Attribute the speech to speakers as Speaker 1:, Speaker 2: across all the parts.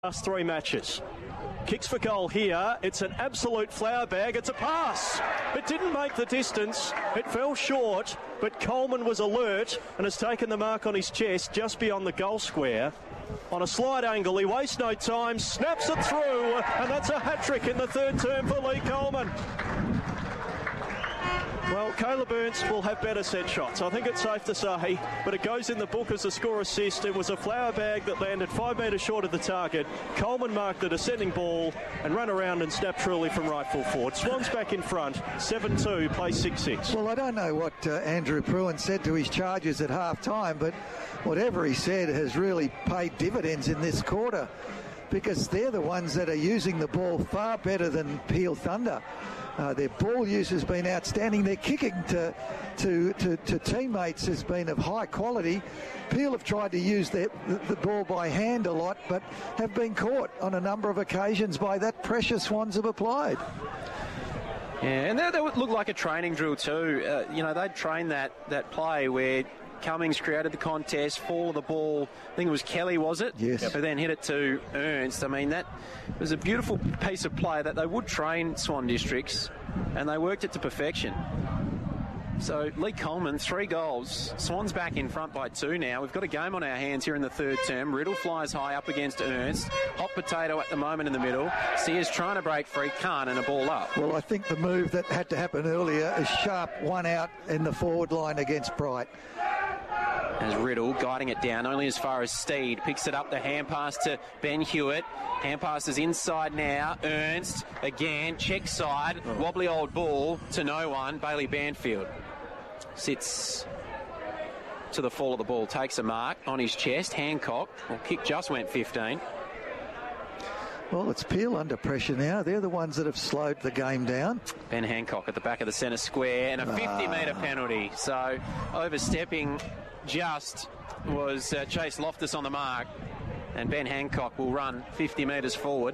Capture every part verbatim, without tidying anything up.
Speaker 1: Last three matches. Kicks for goal here. It's an absolute flower bag. It's a pass. It didn't make the distance. It fell short, but Coleman was alert and has taken the mark on his chest just beyond the goal square. On a slide angle, he wastes no time, snaps it through, and that's a hat-trick in the third term for Lee Coleman. Well, Caleb Ernst will have better set shots, I think it's safe to say, but it goes in the book as a score assist. It was a flower bag that landed five metres short of the target. Coleman marked the descending ball and ran around and snapped truly from right full forward. Swans back in front, seven two, play six six.
Speaker 2: Well, I don't know what uh, Andrew Pruitt said to his Chargers at half-time, but whatever he said has really paid dividends in this quarter, because they're the ones that are using the ball far better than Peel Thunder. Uh, their ball use has been outstanding. Their kicking to, to, to, to teammates has been of high quality. Peel have tried to use their, the, the ball by hand a lot, but have been caught on a number of occasions by that pressure Swans have applied.
Speaker 3: Yeah, and that, that would look like a training drill too. Uh, you know, they'd train that, that play where Cummings created the contest, fall of the ball. I think it was Kelly, was it?
Speaker 2: Yes.
Speaker 3: But then hit it to Ernst. I mean, that was a beautiful piece of play that they would train Swan districts, and they worked it to perfection. So Lee Coleman, three goals. Swans back in front by two now. We've got a game on our hands here in the third term. Riddle flies high up against Ernst. Hot potato at the moment in the middle. Sears trying to break free, can't, and a ball up.
Speaker 2: Well, I think the move that had to happen earlier is Sharp one out in the forward line against Bright.
Speaker 3: As Riddle guiding it down only as far as Steed picks it up, the hand pass to Ben Hewitt. Hand pass is inside now. Ernst again, check side, oh. Wobbly old ball to no one. Bailey Banfield sits to the fall of the ball, takes a mark on his chest. Hancock, well, kick just went fifteen.
Speaker 2: Well, it's Peel under pressure now. They're the ones that have slowed the game down.
Speaker 3: Ben Hancock at the back of the centre square, and a fifty metre ah. penalty. So overstepping just was uh, Chase Loftus on the mark, and Ben Hancock will run fifty metres forward.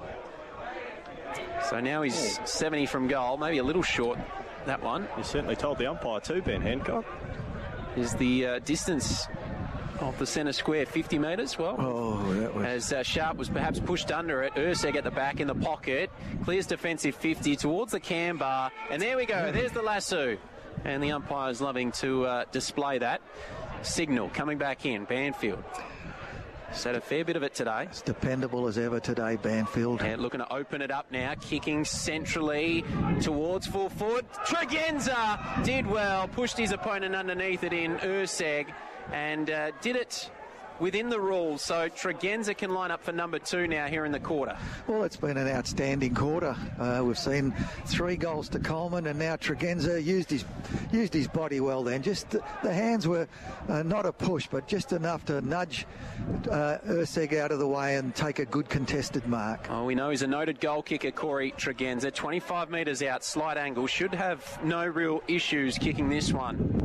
Speaker 3: So now he's seventy from goal, maybe a little short, that one.
Speaker 1: He certainly told the umpire too, Ben Hancock.
Speaker 3: Is the uh, distance of the centre square fifty metres? Well,
Speaker 2: oh, that was...
Speaker 3: as uh, Sharp was perhaps pushed under it, Urseg at the back in the pocket, clears defensive fifty towards the cam bar, and there we go, there's the lasso. And the umpire's loving to uh, display that. Signal coming back in, Banfield. Said a fair bit of it today.
Speaker 2: It's dependable as ever today, Banfield.
Speaker 3: And looking to open it up now, kicking centrally towards full forward. Tregenza did well, pushed his opponent underneath it in Urseg, and uh, did it within the rules. So Tregenza can line up for number two now here in the quarter.
Speaker 2: Well, it's been an outstanding quarter. Uh, we've seen three goals to Coleman, and now Tregenza used his used his body well then. Just the, the hands were uh, not a push, but just enough to nudge uh, Urseg out of the way and take a good contested mark.
Speaker 3: Oh, we know he's a noted goal kicker, Corey Tregenza. twenty-five metres out, slight angle. Should have no real issues kicking this one.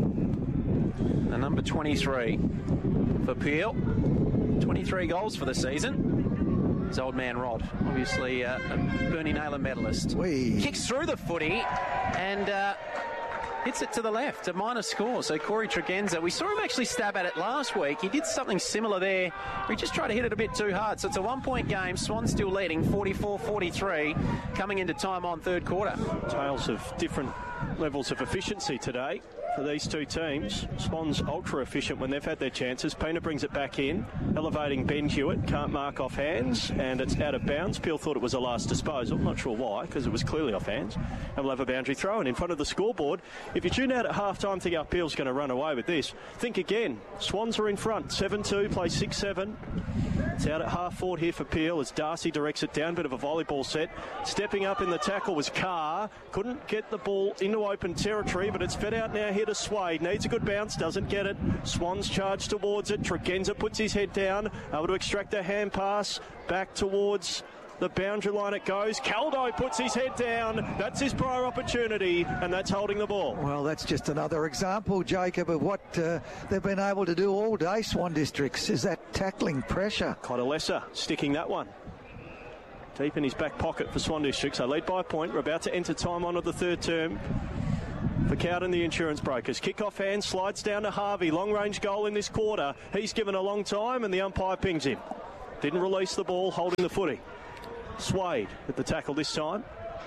Speaker 3: The number twenty-three for Peel. twenty-three goals for the season. His old man Rod, obviously uh, a Bernie Naylor medalist.
Speaker 2: Wee.
Speaker 3: Kicks through the footy and uh, hits it to the left, a minor score. So Corey Tregenza, we saw him actually stab at it last week. He did something similar there. He just tried to hit it a bit too hard. So it's a one-point game. Swans still leading, forty-four forty-three, coming into time on third quarter.
Speaker 1: Tales of different levels of efficiency today for these two teams. Swans ultra efficient when they've had their chances. Pena brings it back in, elevating Ben Hewitt, can't mark off hands, and it's out of bounds. Peel thought it was a last disposal, not sure why, because it was clearly off hands, and we'll have a boundary throw. And in front of the scoreboard, if you tune out at half time, think, oh, Peel's going to run away with this, think again. Swans are in front, seven two, play six seven. It's out at half forward here for Peel as Darcy directs it down, bit of a volleyball set. Stepping up in the tackle was Carr, couldn't get the ball into open territory, but it's fed out now here to Swade. Needs a good bounce, doesn't get it. Swans charge towards it. Tregenza puts his head down, able to extract a hand pass back towards the boundary line. It goes. Caldo puts his head down. That's his prior opportunity, and that's holding the ball.
Speaker 2: Well, that's just another example, Jacob, of what uh, they've been able to do all day, Swan Districts, is that tackling pressure.
Speaker 1: Cotalessa sticking that one deep in his back pocket for Swan Districts. They lead by a point. We're about to enter time on of the third term. for Cowden, the insurance brokers. Kick-off hand slides down to Harvey. Long-range goal in this quarter. He's given a long time, and the umpire pings him. Didn't release the ball, holding the footy. Swade at the tackle this time.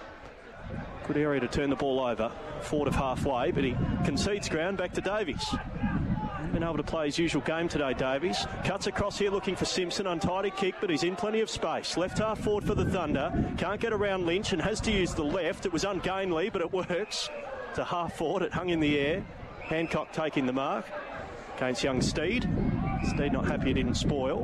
Speaker 1: Good area to turn the ball over. Forward of halfway, but he concedes ground. Back to Davies. Been able to play his usual game today, Davies. Cuts across here looking for Simpson. Untidy kick, but he's in plenty of space. Left half forward for the Thunder. Can't get around Lynch and has to use the left. It was ungainly, but it works. It's a half forward. It hung in the air. Hancock taking the mark against young Steed. Steed not happy he didn't spoil.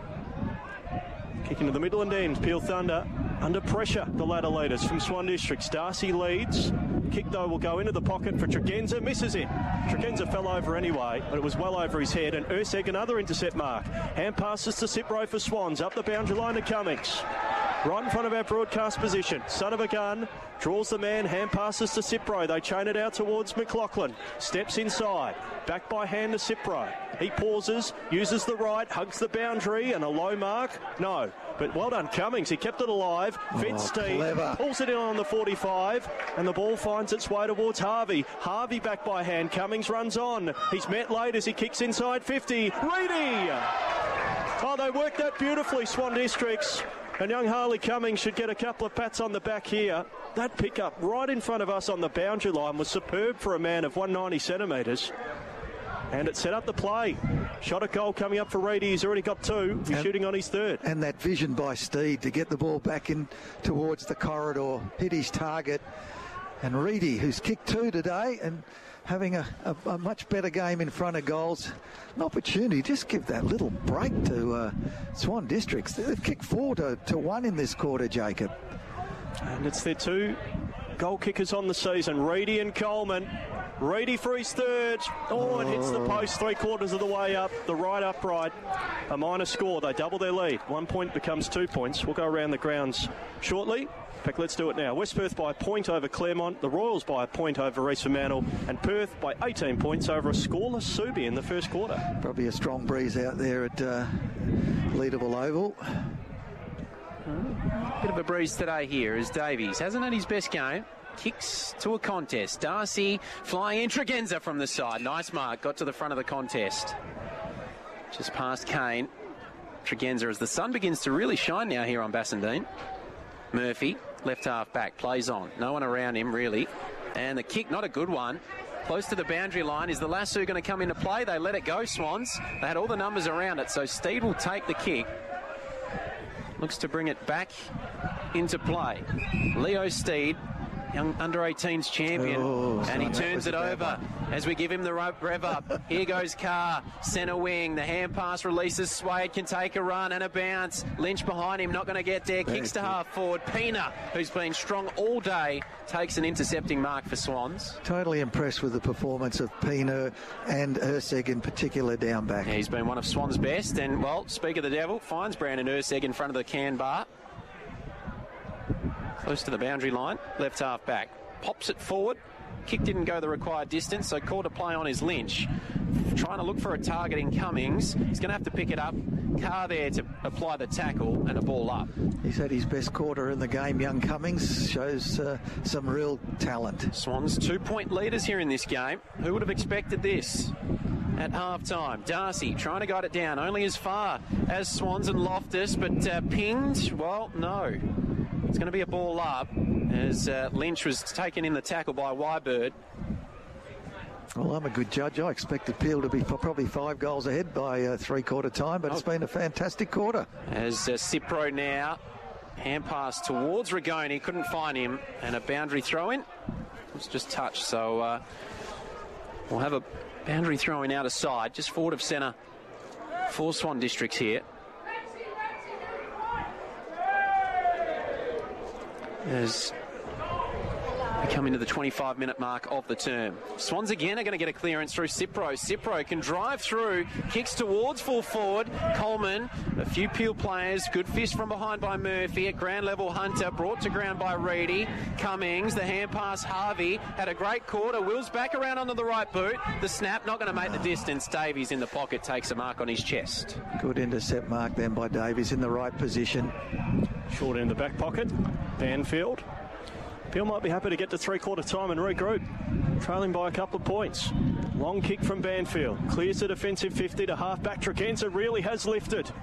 Speaker 1: Kick into the middle and end. Peel Thunder under pressure. The ladder leaders from Swan Districts. Darcy leads. Kick, though, will go into the pocket for Tregenza. Misses it. Tregenza fell over anyway, but it was well over his head. And Urseg, another intercept mark. Hand passes to Cipro for Swans. Up the boundary line to Cummings. Right in front of our broadcast position. Son of a gun. Draws the man. Hand passes to Cipro. They chain it out towards McLaughlin. Steps inside. Back by hand to Cipro. He pauses. Uses the right. Hugs the boundary. And a low mark? No. But well done, Cummings. He kept it alive. Fed
Speaker 2: Oh,
Speaker 1: Steve.
Speaker 2: clever.
Speaker 1: Pulls it in on the forty-five. And the ball finds its way towards Harvey. Harvey back by hand. Cummings runs on. He's met late as he kicks inside fifty. Reedy! Oh, they worked that beautifully, Swan Districts. And young Harley Cummings should get a couple of pats on the back here. That pickup right in front of us on the boundary line was superb for a man of one hundred ninety centimetres. And it set up the play. Shot at goal coming up for Reedy. He's already got two. He's
Speaker 2: and,
Speaker 1: shooting on his third.
Speaker 2: And that vision by Steed to get the ball back in towards the corridor, hit his target. And Reedy, who's kicked two today and having a, a, a much better game in front of goals. An opportunity, just give that little break to uh, Swan Districts. They've kicked four to, to one in this quarter, Jacob.
Speaker 1: And it's their two goal kickers on the season, Reedy and Coleman. Reedy for his third. Oh, it hits the post three quarters of the way up, the right upright. A minor score. They double their lead. One point becomes two points. We'll go around the grounds shortly. In fact, let's do it now. West Perth by a point over Claremont. The Royals by a point over East Fremantle. And Perth by eighteen points over a scoreless Subi in the first quarter.
Speaker 2: Probably a strong breeze out there at uh, Leadable Oval.
Speaker 3: Bit of a breeze today here as Davies hasn't had his best game. Kicks to a contest. Darcy flying in. Tregenza from the side. Nice mark. Got to the front of the contest. Just past Kane. Tregenza as the sun begins to really shine now here on Bassendean. Murphy, left half back, plays on. No one around him, really. And the kick, not a good one. Close to the boundary line. Is the lasso going to come into play? They let it go, Swans. They had all the numbers around it, so Steed will take the kick. Looks to bring it back into play. Leo Steed, young under eighteens champion,
Speaker 2: oh,
Speaker 3: and he turns it over as we give him the rev up. Here goes Carr, centre wing. The hand pass releases. Swade can take a run and a bounce. Lynch behind him, not going to get there. Kicks to half forward. Pina, who's been strong all day, takes an intercepting mark for Swans.
Speaker 2: Totally impressed with the performance of Pina and Urseg in particular down back.
Speaker 3: Yeah, he's been one of Swans' best. And, well, speak of the devil, finds Brandon Urseg in front of the can bar. Close to the boundary line, left half back. Pops it forward. Kick didn't go the required distance, so called a play on his Lynch. Trying to look for a target in Cummings. He's going to have to pick it up. Carr there to apply the tackle and a ball up.
Speaker 2: He's had his best quarter in the game, young Cummings. Shows uh, some real talent.
Speaker 3: Swans two-point leaders here in this game. Who would have expected this? At half-time, Darcy trying to guide it down, only as far as Swans and Loftus, but uh, pinged, well, no. It's going to be a ball up as uh, Lynch was taken in the tackle by Wybird.
Speaker 2: Well, I'm a good judge. I expected Peel to be probably five goals ahead by uh, three-quarter time, but oh. It's been a fantastic quarter.
Speaker 3: As uh, Cipro now, hand pass towards Rigoni, couldn't find him, and a boundary throw-in. It was just touched, so uh, we'll have a boundary throw-in out of side, just forward of centre for Swan Districts here. As we come into the twenty-five minute mark of the term. Swans again are going to get a clearance through Cipro. Cipro can drive through, kicks towards full forward. Coleman, a few Peel players, good fist from behind by Murphy. At ground level, Hunter, brought to ground by Reedy. Cummings, the hand pass, Harvey, had a great quarter. Wills back around onto the right boot. The snap, not going to make the distance. Davies in the pocket takes a mark on his chest.
Speaker 2: Good intercept mark then by Davies in the right position.
Speaker 1: Short in the back pocket. Banfield. Peel might be happy to get to three-quarter time and regroup. Trailing by a couple of points. Long kick from Banfield. Clears the defensive fifty to half-back. Tregenza really has lifted.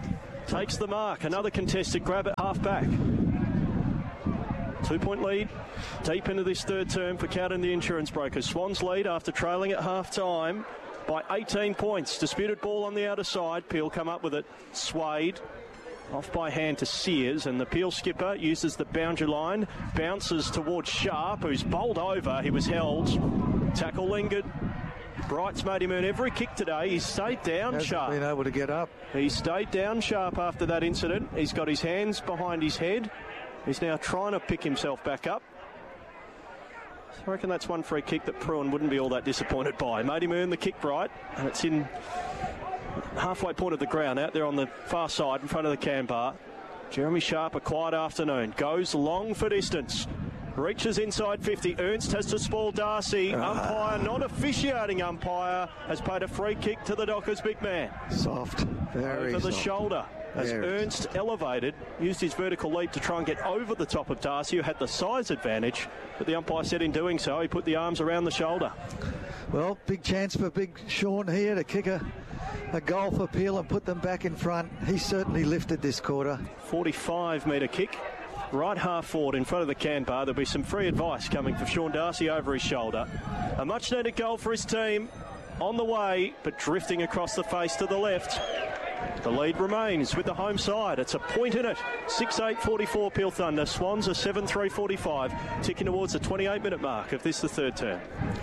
Speaker 1: takes the mark. Another contested grab at half-back. Two-point lead deep into this third term for Cowden the Insurance Brokers. Swans lead after trailing at half-time by eighteen points. Disputed ball on the outer side. Peel come up with it. Swayed. Off by hand to Sears, and the Peel skipper uses the boundary line. Bounces towards Sharp, who's bowled over. He was held. Tackle lingered. Bright's made him earn every kick today. He's stayed down.
Speaker 2: Hasn't
Speaker 1: Sharp.
Speaker 2: been able to get up.
Speaker 1: He stayed down Sharp after that incident. He's got his hands behind his head. He's now trying to pick himself back up. So I reckon that's one free kick that Pruin wouldn't be all that disappointed by. Made him earn the kick, Bright, and it's in halfway point of the ground out there on the far side in front of the can bar. Jeremy Sharp, a quiet afternoon, goes long for distance. Reaches inside fifty. Ernst has to spoil Darcy. Uh, umpire, not officiating umpire, has paid a free kick to the Dockers big man.
Speaker 2: Soft. Very
Speaker 1: over the
Speaker 2: soft.
Speaker 1: shoulder. As
Speaker 2: Very
Speaker 1: Ernst
Speaker 2: soft.
Speaker 1: elevated, used his vertical leap to try and get over the top of Darcy, who had the size advantage. But the umpire said in doing so, he put the arms around the shoulder.
Speaker 2: Well, big chance for Big Sean here to kick a, a goal for Peel and put them back in front. He certainly lifted this quarter.
Speaker 1: forty-five metre kick. Right half forward in front of the can bar. There'll be some free advice coming for Sean Darcy over his shoulder. A much needed goal for his team. On the way, but drifting across the face to the left. The lead remains with the home side. It's a point in it. six eight forty-four Peel Thunder. Swans are seven three forty-five, ticking towards the twenty-eight minute mark of this, the third term.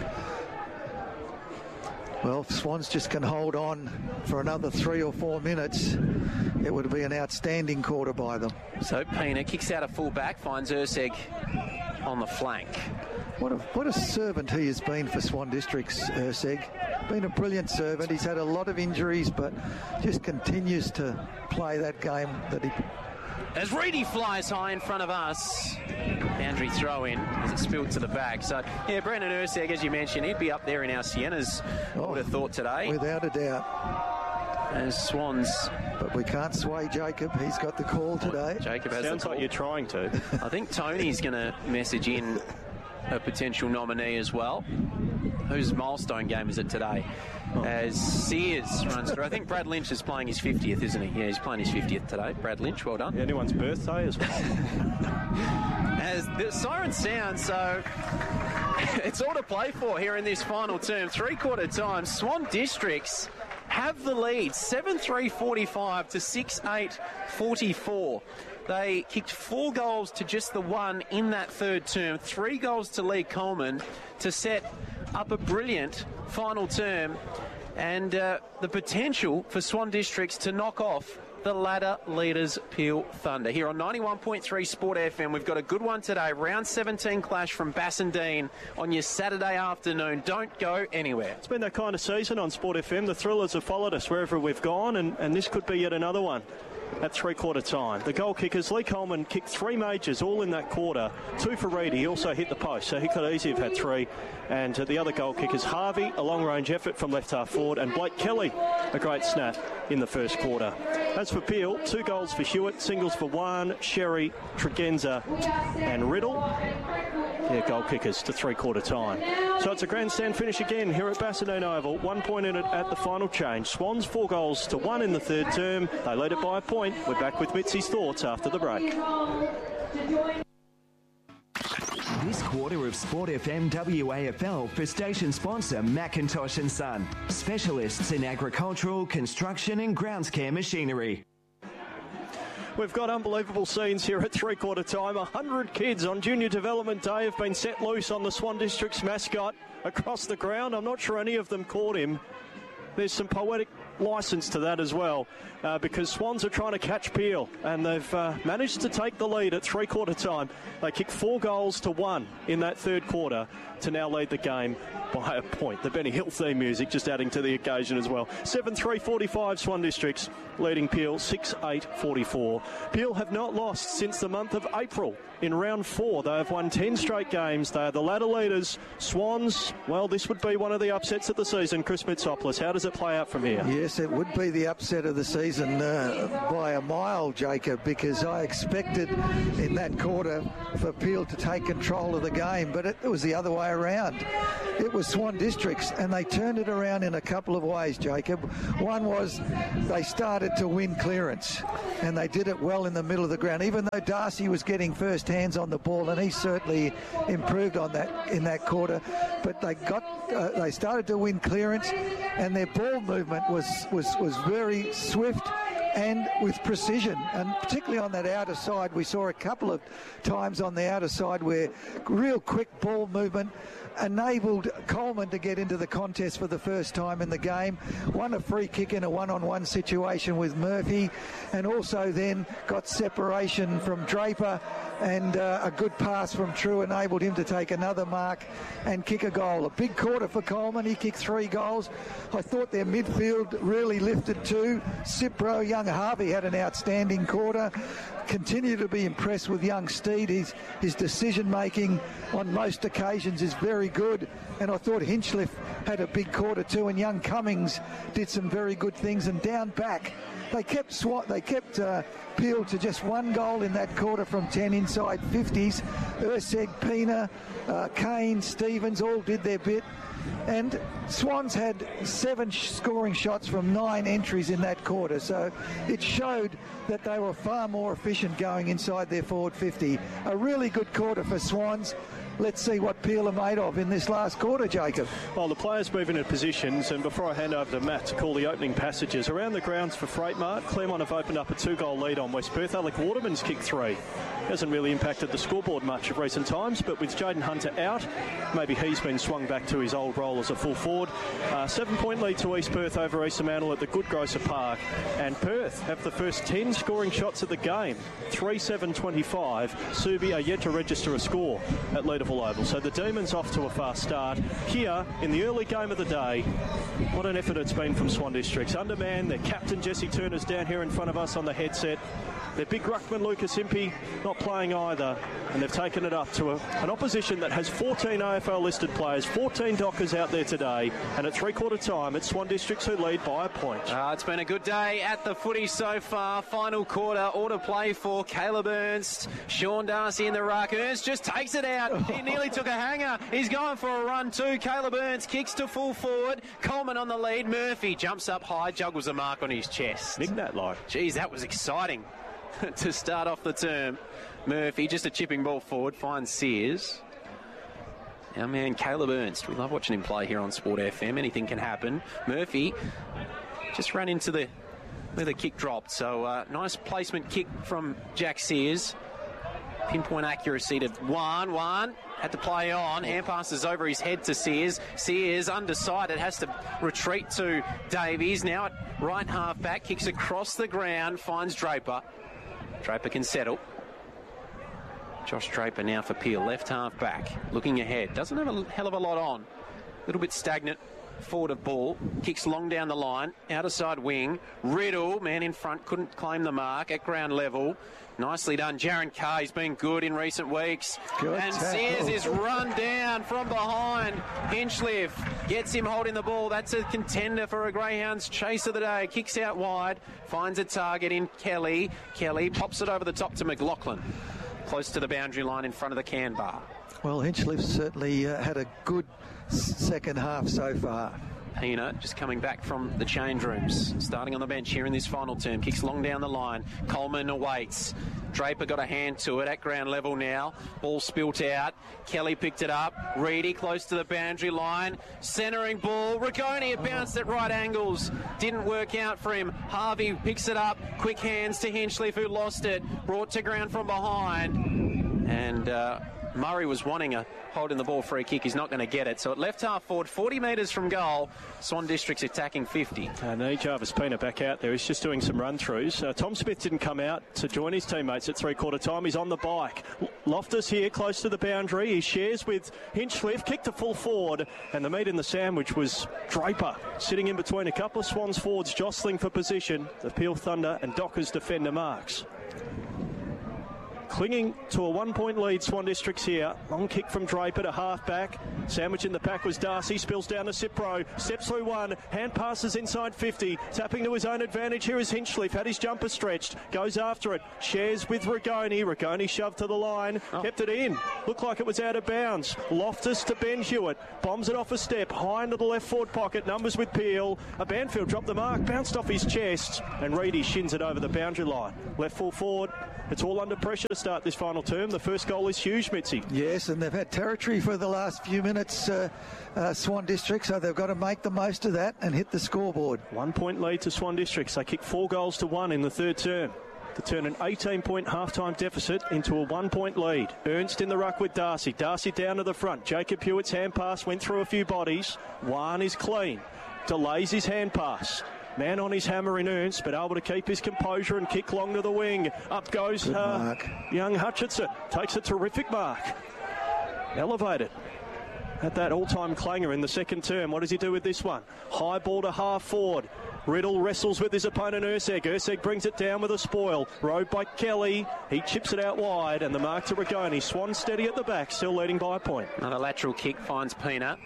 Speaker 2: Well, if Swans just can hold on for another three or four minutes, it would be an outstanding quarter by them.
Speaker 3: So Pena kicks out a full back, finds Urseg on the flank.
Speaker 2: What a, what a servant he has been for Swan Districts, Urseg. Been a brilliant servant. He's had a lot of injuries, but just continues to play that game that he...
Speaker 3: As Reedy flies high in front of us, boundary throw in as it spilled to the back. So, yeah, Brendan Urseg, as you mentioned, he'd be up there in our Siennas,
Speaker 2: Oh,
Speaker 3: I would have thought today.
Speaker 2: Without a doubt.
Speaker 3: As Swans...
Speaker 2: But we can't sway Jacob. He's got the call today.
Speaker 3: Jacob has
Speaker 1: Sounds
Speaker 3: the call.
Speaker 1: like you're trying to.
Speaker 3: I think Tony's going to message in a potential nominee as well. Whose milestone game is it today? As Sears runs through. I think Brad Lynch is playing his fiftieth, isn't he? Yeah, he's playing his fiftieth today. Brad Lynch, well done.
Speaker 1: Anyone's birthday as well.
Speaker 3: As the siren sounds, so it's all to play for here in this final term. Three-quarter time, Swan Districts have the lead, seven three forty-five to six eight forty-four. They kicked four goals to just the one in that third term, three goals to Lee Coleman to set up a brilliant final term, and uh, the potential for Swan Districts to knock off the ladder leaders Peel Thunder. Here on ninety-one point three Sport F M, we've got a good one today. Round seventeen clash from Bassendean on your Saturday afternoon. Don't go anywhere.
Speaker 1: It's been that kind of season on Sport F M. The Thrillers have followed us wherever we've gone, and, and this could be yet another one at three-quarter time. The goal kickers, Lee Coleman kicked three majors all in that quarter. Two for Reedy. He also hit the post, so he could easily have had three. And uh, the other goal kickers, Harvey, a long-range effort from left half forward, and Blake Kelly, a great snap in the first quarter. As for Peel, two goals for Hewitt, singles for Wan, Sherry, Tregenza and Riddle. Yeah, goal kickers to three-quarter time. So it's a grandstand finish again here at Bassendean Oval. One point in it at the final change. Swans four goals to one in the third term. They lead it by a point. We're back with Mitzi's thoughts after the break.
Speaker 4: This quarter of Sport F M W A F L for station sponsor Macintosh and Son, specialists in agricultural, construction and grounds care machinery.
Speaker 1: We've got unbelievable scenes here at three-quarter time. A hundred kids on Junior Development Day have been set loose on the Swan District's mascot across the ground. I'm not sure any of them caught him. There's some poetic licence to that as well, uh, because Swans are trying to catch Peel, and they've uh, managed to take the lead at three-quarter time. They kicked four goals to one in that third quarter to now lead the game by a point. The Benny Hill theme music just adding to the occasion as well. seven three forty-five Swan Districts leading Peel six eight forty-four. Peel have not lost since the month of April. In round four, they have won ten straight games. They are the ladder leaders. Swans, well, this would be one of the upsets of the season. Chris Mitsopoulos, how does it play out from here?
Speaker 2: Yes, it would be the upset of the season uh, by a mile, Jacob, because I expected in that quarter for Peel to take control of the game, but it, it was the other way around. It was Swan Districts, and they turned it around in a couple of ways, Jacob. One was they started to win clearance, and they did it well in the middle of the ground, even though Darcy was getting first hands on the ball, and he certainly improved on that in that quarter. But they got, uh, they started to win clearance, and their ball movement was was was very swift and with precision, and particularly on that outer side. We saw a couple of times on the outer side where real quick ball movement enabled Coleman to get into the contest for the first time in the game, won a free kick in a one-on-one situation with Murphy, and also then got separation from Draper, and uh, a good pass from True enabled him to take another mark and kick a goal. A big quarter for Coleman. He kicked three goals. I thought their midfield really lifted too. Cipro, young Harvey had an outstanding quarter. Continue to be impressed with young Steed. His, his decision-making on most occasions is very good, and I thought Hinchliffe had a big quarter too, and young Cummings did some very good things. And down back, they kept Swat, they kept uh, Peel to just one goal in that quarter from ten inside fifties. Urseg, Pina, uh, Kane, Stevens all did their bit. And Swans had seven sh- scoring shots from nine entries in that quarter, so it showed that they were far more efficient going inside their forward fifty. A really good quarter for Swans. Let's see what Peel are made of in this last quarter, Jacob.
Speaker 1: Well, the players move into positions, and before I hand over to Matt to call the opening passages, around the grounds for Freight Mart, Claremont have opened up a two-goal lead on West Perth. Alec Waterman's kicked three. Hasn't really impacted the scoreboard much of recent times, but with Jaden Hunter out, maybe he's been swung back to his old role as a full forward. Uh, seven-point lead to East Perth over East Fremantle at the Good Grocer Park, and Perth have the first ten scoring shots of the game. three seven twenty-five. Subi are yet to register a score at Leederville Oval, so the Demons off to a fast start here in the early game of the day. What an effort it's been from Swan Districts. Underman, their captain Jesse Turner's down here in front of us on the headset. Their big ruckman Lucas Impey not playing either, and they've taken it up to a, an opposition that has fourteen A F L listed players, fourteen Dockers out there today, and at three-quarter time it's Swan Districts who lead by a point.
Speaker 3: Uh, it's been a good day at the footy so far. Final quarter, all to play for. Caleb Ernst, Sean Darcy in the ruck. Ernst just takes it out. He nearly took a hanger. He's going for a run too. Caleb Ernst kicks to full forward. Coleman on the lead. Murphy jumps up high, juggles a mark on his chest.
Speaker 1: Nick that like.
Speaker 3: Geez, that was exciting to start off the term. Murphy, just a chipping ball forward, finds Sears. Our man Caleb Ernst, we love watching him play here on Sport F M. Anything can happen. Murphy just ran into the where the kick dropped. So uh, nice placement kick from Jack Sears. Pinpoint accuracy to one, one. Had to play on. Hand passes over his head to Sears. Sears undecided, has to retreat to Davies. Now at right half back, kicks across the ground, finds Draper. Draper can settle. Josh Draper now for Peel, left half back, looking ahead. Doesn't have a hell of a lot on. A little bit stagnant. Forward of ball, kicks long down the line, outer side wing. Riddle, man in front, couldn't claim the mark at ground level. Nicely done. Jaron Carr, he's been good in recent weeks.
Speaker 2: Good
Speaker 3: and
Speaker 2: tackle.
Speaker 3: Sears is run down from behind. Hinchliffe gets him holding the ball. That's a contender for a Greyhounds chase of the day. Kicks out wide, finds a target in Kelly. Kelly pops it over the top to McLaughlin. Close to the boundary line in front of the can bar.
Speaker 2: Well, Hinchliffe certainly uh, had a good second half so far.
Speaker 3: Pina just coming back from the change rooms, starting on the bench here in this final term. Kicks long down the line. Coleman awaits. Draper got a hand to it at ground level now. Ball spilt out. Kelly picked it up. Reedy close to the boundary line. Centering ball. Rigoni, it bounced at right angles. Didn't work out for him. Harvey picks it up. Quick hands to Hinchliffe, who lost it. Brought to ground from behind. And uh, Murray was wanting a holding the ball free kick. He's not going to get it. So at left half forward, forty metres from goal, Swan Districts attacking fifty.
Speaker 1: And E. Jarvis Pina back out there. He's just doing some run-throughs. Uh, Tom Smith didn't come out to join his teammates at three-quarter time. He's on the bike. Loftus here, close to the boundary. He shares with Hinchliffe, kick to full forward, and the meat in the sandwich was Draper, sitting in between a couple of Swans forwards, jostling for position. The Peel Thunder and Dockers defender marks. clinging to a one-point lead. Swan Districts here. Long kick from Draper to half-back. Sandwich in the pack was Darcy. Spills down to Cipro. Steps through one. Hand passes inside fifty. Tapping to his own advantage. Here is Hinchliffe. Had his jumper stretched. Goes after it. Shares with Rigoni. Rigoni shoved to the line. Oh. Kept it in. Looked like it was out of bounds. Loftus to Ben Hewitt. Bombs it off a step. High into the left forward pocket. Numbers with Peel. A Banfield dropped the mark. Bounced off his chest. And Reedy shins it over the boundary line. Left full forward. It's all under pressure to start this final term. The first goal is huge, Mitzi.
Speaker 2: Yes, and they've had territory for the last few minutes, uh, uh, Swan District, so they've got to make the most of that and hit the scoreboard.
Speaker 1: One-point lead to Swan Districts. They kicked four goals to one in the third term to turn an eighteen-point half-time deficit into a one-point lead. Ernst in the ruck with Darcy. Darcy down to the front. Jacob Hewitt's hand pass went through a few bodies. One is clean. Delays his hand pass. Man on his hammer in Ernst, but able to keep his composure and kick long to the wing. Up goes uh, young Hutchinson. Takes a terrific mark. Elevated. At that all-time clanger in the second term. What does he do with this one? High ball to half forward. Riddle wrestles with his opponent Urseg. Urseg brings it down with a spoil. Rode by Kelly. He chips it out wide, and the mark to Rigoni. Swan steady at the back, still leading by a point.
Speaker 3: Another lateral kick finds Pina.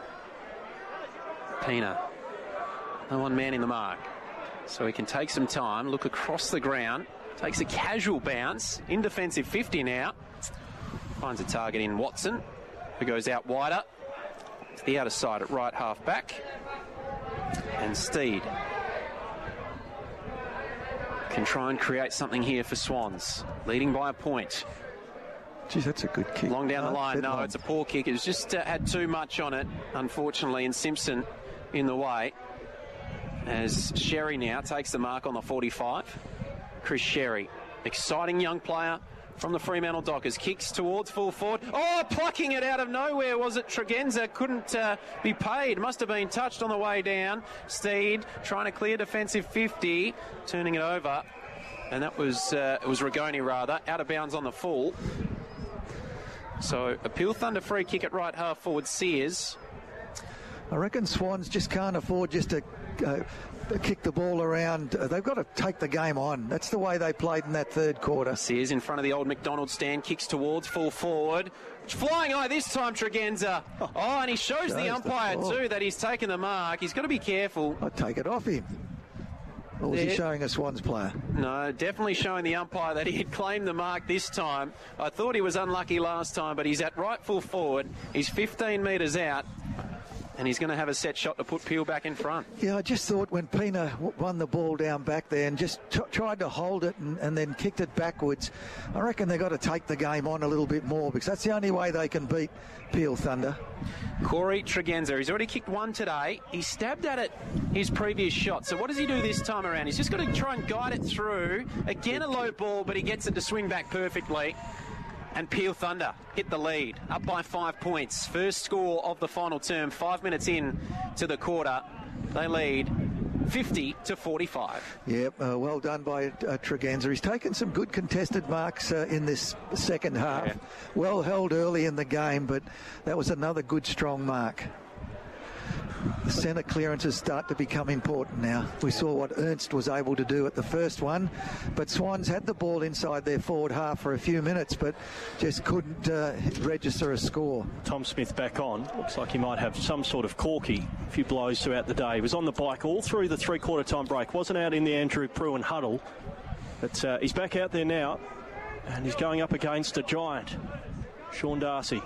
Speaker 3: Pina. No one man in the mark. So he can take some time, look across the ground. Takes a casual bounce. In defensive fifty now. Finds a target in Watson, who goes out wider. To the outer side at right half back. And Steed can try and create something here for Swans. Leading by a point.
Speaker 2: Geez, that's a good kick.
Speaker 3: Long down
Speaker 2: no,
Speaker 3: the line. No,
Speaker 2: long.
Speaker 3: It's a poor kick. It's just uh, had too much on it, unfortunately, and Simpson in the way. As Sherry now takes the mark on the forty-five. Chris Sherry, exciting young player from the Fremantle Dockers. Kicks towards full forward. Oh, plucking it out of nowhere. Was it Tregenza? Couldn't uh, be paid. Must have been touched on the way down. Steed trying to clear defensive fifty. Turning it over. And that was, uh, it was Rigoni rather. Out of bounds on the full. So a Peel Thunder free kick at right half forward. Sears.
Speaker 2: I reckon Swans just can't afford just to uh, kick the ball around. Uh, they've got to take the game on. That's the way they played in that third quarter.
Speaker 3: Sears in front of the old McDonald stand, kicks towards full forward. Flying high this time, Tregenza. Oh, and he shows, shows the umpire the too that he's taken the mark. He's got to be careful.
Speaker 2: I'd take it off him. Or was he showing a Swans player?
Speaker 3: No, definitely showing the umpire that he had claimed the mark this time. I thought he was unlucky last time, but he's at right full forward. He's fifteen metres out. And he's going to have a set shot to put Peel back in front.
Speaker 2: Yeah, I just thought when Pina w- won the ball down back there and just t- tried to hold it and, and then kicked it backwards, I reckon they've got to take the game on a little bit more because that's the only way they can beat Peel Thunder.
Speaker 3: Corey Tregenza, he's already kicked one today. He stabbed at it his previous shot. So what does he do this time around? He's just got to try and guide it through. Again, a low ball, but he gets it to swing back perfectly. And Peel Thunder hit the lead, up by five points. First score of the final term, five minutes in to the quarter. They lead fifty to forty-five.
Speaker 2: Yep, uh, well done by uh, Tregenza. He's taken some good contested marks uh, in this second half. Yeah. Well held early in the game, but that was another good, strong mark. The centre clearances start to become important now. We saw what Ernst was able to do at the first one, but Swans had the ball inside their forward half for a few minutes, but just couldn't uh, register a score.
Speaker 1: Tom Smith back on. Looks like he might have some sort of corky. A few blows throughout the day. He was on the bike all through the three-quarter time break. Wasn't out in the Andrew Pruin huddle, but uh, he's back out there now, and he's going up against a giant, Sean Darcy.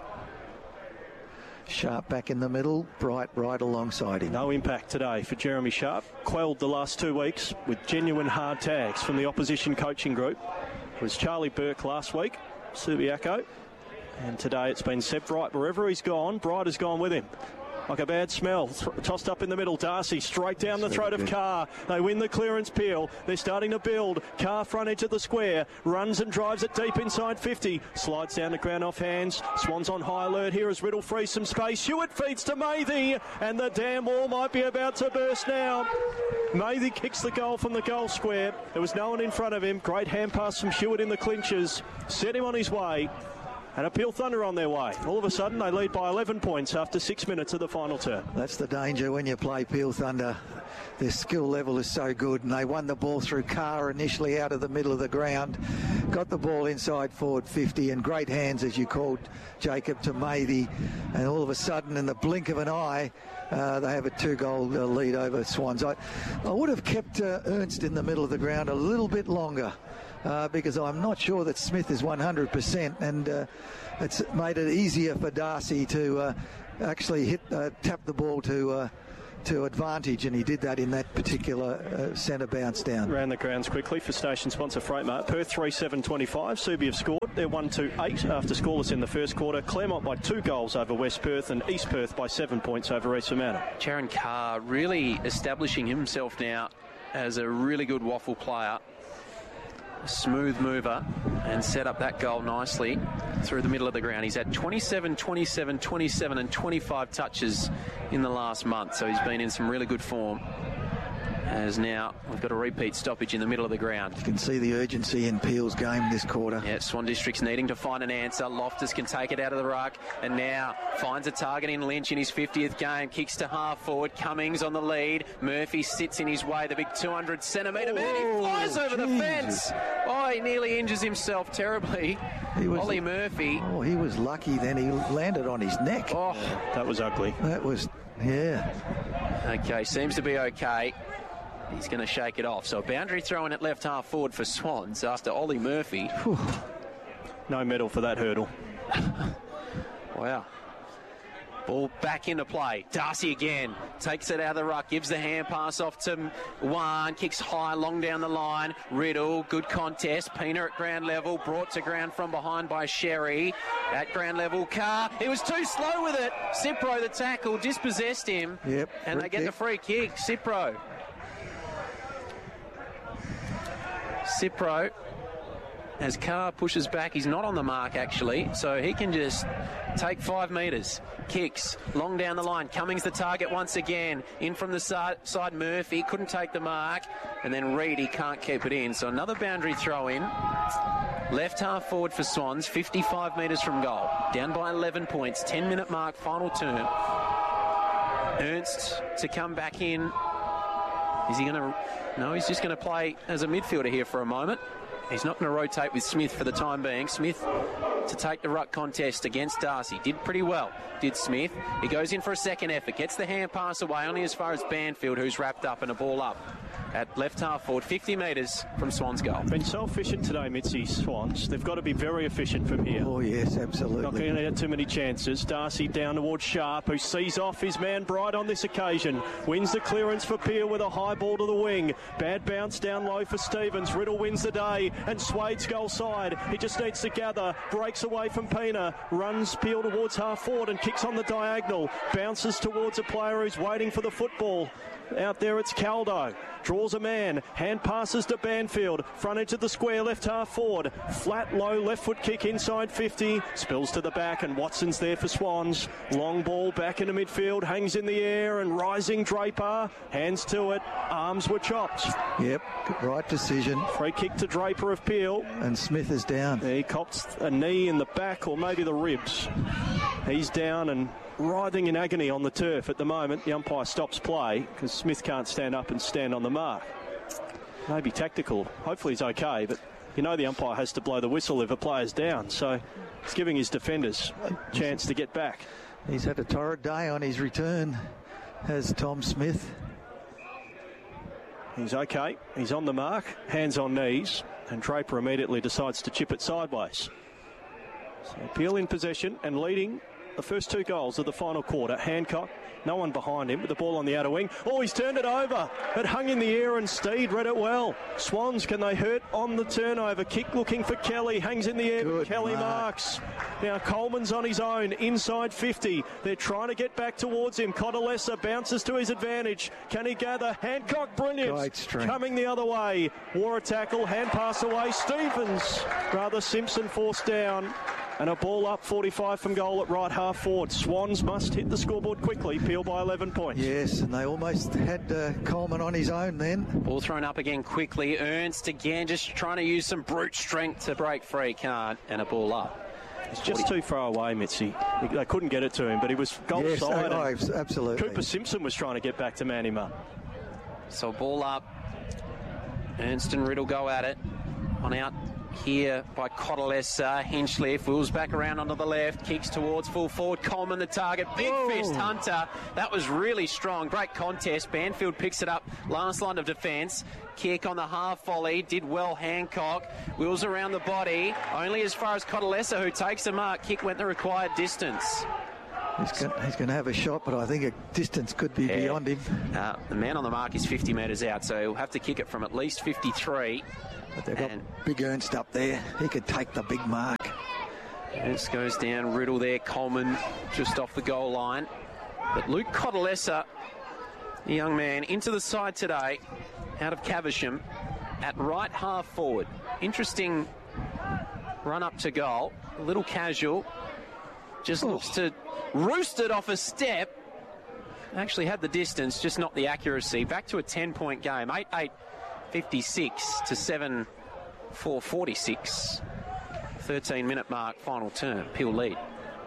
Speaker 2: Sharp back in the middle, Bright right alongside him.
Speaker 1: No impact today for Jeremy Sharp. Quelled the last two weeks with genuine hard tags from the opposition coaching group. It was Charlie Burke last week, Subiaco, and today it's been Seb Bright. Wherever he's gone, Bright has gone with him. Like a bad smell. Th- tossed up in the middle. Darcy straight down the throat of Carr. They win the clearance. Peel. They're starting to build. Carr front edge of the square. Runs and drives it deep inside fifty. Slides down the ground off hands. Swans on high alert here as Riddle frees some space. Hewitt feeds to Mathy. And the damn wall might be about to burst now. Mathy kicks the goal from the goal square. There was no one in front of him. Great hand pass from Hewitt in the clinches. Set him on his way. And a Peel Thunder on their way. All of a sudden, they lead by eleven points after six minutes of the final term.
Speaker 2: That's the danger when you play Peel Thunder. Their skill level is so good, and they won the ball through Carr initially out of the middle of the ground. Got the ball inside forward fifty, and great hands, as you called, Jacob, to Matey. And all of a sudden, in the blink of an eye, uh, they have a two-goal uh, lead over Swans. I, I would have kept uh, Ernst in the middle of the ground a little bit longer. Uh, because I'm not sure that Smith is one hundred percent, and uh, it's made it easier for Darcy to uh, actually hit, uh, tap the ball to uh, to advantage, and he did that in that particular uh, centre bounce down.
Speaker 1: Round the grounds quickly for station sponsor Freightmart. Perth three seven twenty-five. Subi have scored. They're one two eight after scoreless in the first quarter. Claremont by two goals over West Perth, and East Perth by seven points over East Fremantle.
Speaker 3: Jaron Carr really establishing himself now as a really good waffle player. Smooth mover, and set up that goal nicely through the middle of the ground. He's had twenty-seven, twenty-seven, twenty-seven and twenty-five touches in the last month, so he's been in some really good form. As now we've got a repeat stoppage in the middle of the ground.
Speaker 2: You can see the urgency in Peel's game this quarter.
Speaker 3: Yeah, Swan District's needing to find an answer. Loftus can take it out of the ruck, and now finds a target in Lynch in his fiftieth game. Kicks to half forward. Cummings on the lead. Murphy sits in his way. The big two hundred centimetre man. He flies over
Speaker 2: Jesus.
Speaker 3: the fence. Oh, he nearly injures himself terribly.
Speaker 2: He was,
Speaker 3: Ollie Murphy.
Speaker 2: Oh, he was lucky then. He landed on his neck.
Speaker 3: Oh,
Speaker 1: that was ugly.
Speaker 2: That was, yeah.
Speaker 3: Okay, seems to be okay. He's going to shake it off. So boundary throw in at left half forward for Swans after Ollie Murphy.
Speaker 2: Whew.
Speaker 1: No medal for that hurdle.
Speaker 3: Wow. Ball back into play. Darcy again. Takes it out of the ruck. Gives the hand pass off to Wan. Kicks high, long down the line. Riddle. Good contest. Pena at ground level. Brought to ground from behind by Sherry. At ground level, Carr. He was too slow with it. Cipro, the tackle, dispossessed him.
Speaker 2: Yep.
Speaker 3: And they get
Speaker 2: kick.
Speaker 3: the free kick. Cipro. Cipro, as Carr pushes back, he's not on the mark actually, so he can just take five metres. Kicks, long down the line. Cummings the target once again. In from the side, side Murphy, couldn't take the mark. And then Reed, he can't keep it in. So another boundary throw in. Left half forward for Swans, fifty-five metres from goal. Down by eleven points, ten minute mark, final turn. Ernst to come back in. Is he going to... No, he's just going to play as a midfielder here for a moment. He's not going to rotate with Smith for the time being. Smith to take the ruck contest against Darcy. Did pretty well, did Smith. He goes in for a second effort. Gets the hand pass away only as far as Banfield, who's wrapped up and a ball up. At left half forward, fifty metres from Swans goal.
Speaker 1: Been so efficient today, Mitzi, Swans. They've got to be very efficient from here.
Speaker 2: Oh, yes, absolutely.
Speaker 1: Not going to get too many chances. Darcy down towards Sharp, who sees off his man Bright on this occasion. Wins the clearance for Peel with a high ball to the wing. Bad bounce down low for Stevens. Riddle wins the day, and Swade's goal side. He just needs to gather. Breaks away from Pena. Runs Peel towards half forward and kicks on the diagonal. Bounces towards a player who's waiting for the football. Out there it's Caldo. Draws a man. Hand passes to Banfield. Front edge of the square, left half forward. Flat, low, left foot kick inside fifty. Spills to the back, and Watson's there for Swans. Long ball back into midfield. Hangs in the air, and rising Draper. Hands to it. Arms were chopped.
Speaker 2: Yep, right decision.
Speaker 1: Free kick to Draper of Peel.
Speaker 2: And Smith is down.
Speaker 1: He cops a knee in the back, or maybe the ribs. He's down and writhing in agony on the turf at the moment. The umpire stops play because Smith can't stand up and stand on the mark. Maybe tactical. Hopefully he's okay, but you know the umpire has to blow the whistle if a player's down, so he's giving his defenders a chance to get back.
Speaker 2: He's had a torrid day on his return, has Tom Smith.
Speaker 1: He's okay. He's on the mark, hands on knees, and Draper immediately decides to chip it sideways. So Peel in possession and leading the first two goals of the final quarter. Hancock, no one behind him with the ball on the outer wing. Oh, he's turned it over. It hung in the air and Steed read it well. Swans, can they hurt on the turnover? Kick looking for Kelly. Hangs in the air,
Speaker 2: Good
Speaker 1: but Kelly
Speaker 2: mark.
Speaker 1: marks. Now Coleman's on his own, inside fifty. They're trying to get back towards him. Cotalesa bounces to his advantage. Can he gather? Hancock, brilliant.
Speaker 2: Great strength.
Speaker 1: Coming the other way. War a tackle, hand pass away. Stevens, rather Simpson forced down. And a ball up forty-five from goal at right half forward. Swans must hit the scoreboard quickly. Peel by eleven points.
Speaker 2: Yes, and they almost had uh, Coleman on his own then.
Speaker 3: Ball thrown up again quickly. Ernst again just trying to use some brute strength to break free. Can't. And a ball up.
Speaker 1: It's just too far away, Mitzi. They couldn't get it to him, but he was goal
Speaker 2: yes,
Speaker 1: side.
Speaker 2: Oh, absolutely.
Speaker 1: Cooper Simpson was trying to get back to Manima.
Speaker 3: So ball up. Ernst and Riddle go at it. On out here by Cotalesa. Hinchcliffe wheels back around onto the left. Kicks towards full forward. Coleman the target. Big
Speaker 2: Whoa.
Speaker 3: fist Hunter. That was really strong. Great contest. Banfield picks it up. Last line of defence. Kick on the half volley. Did well Hancock. Wheels around the body. Only as far as Cotalesa, who takes the mark. Kick went the required distance.
Speaker 2: He's going, he's going to have a shot, but I think a distance could be
Speaker 3: Yeah.
Speaker 2: beyond him.
Speaker 3: Uh, the man on the mark is fifty metres out, so he'll have to kick it from at least fifty-three.
Speaker 2: But they've got
Speaker 3: And
Speaker 2: big Ernst up there. He could take the big mark.
Speaker 3: Ernst goes down. Riddle there. Coleman just off the goal line. But Luke Cotalesa, the young man, into the side today, out of Caversham, at right half forward. Interesting run up to goal. A little casual. Just
Speaker 2: Oh.
Speaker 3: looks to roost it off a step. Actually had the distance, just not the accuracy. Back to a ten-point game. eight eight fifty-six to seven four forty-six. thirteen-minute mark, final term. Peel lead.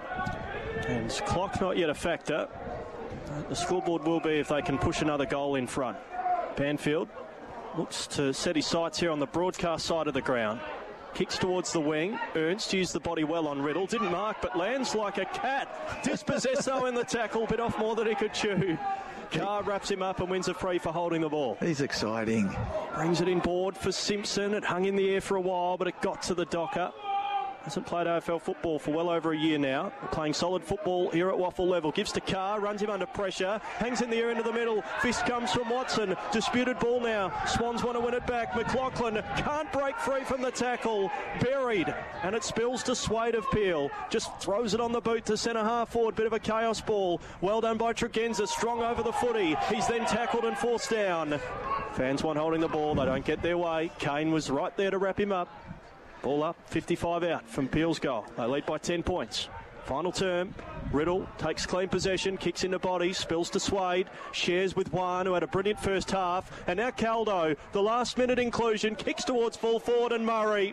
Speaker 1: And clock not yet a factor. The scoreboard will be if they can push another goal in front. Banfield looks to set his sights here on the broadcast side of the ground. Kicks towards the wing. Ernst used the body well on Riddle. Didn't mark, but lands like a cat. Dispossessed though in the tackle. Bit off more than he could chew. Carr wraps him up and wins a free for holding the ball.
Speaker 2: He's exciting.
Speaker 1: Brings it in board for Simpson. It hung in the air for a while, but it got to the docker. Hasn't played A F L football for well over a year now. Playing solid football here at Waffle level. Gives to Carr, runs him under pressure. Hangs in the air into the middle. Fist comes from Watson. Disputed ball now. Swans want to win it back. McLaughlin can't break free from the tackle. Buried. And it spills to Swade of Peel. Just throws it on the boot to centre half forward. Bit of a chaos ball. Well done by Tregenza. Strong over the footy. He's then tackled and forced down. Fans want holding the ball. They don't get their way. Kane was right there to wrap him up. Ball up, fifty-five out from Peel's goal. They lead by ten points. Final term. Riddle takes clean possession, kicks into body, spills to Swade, shares with Juan, who had a brilliant first half. And now Caldo, the last minute inclusion, kicks towards full forward, and Murray.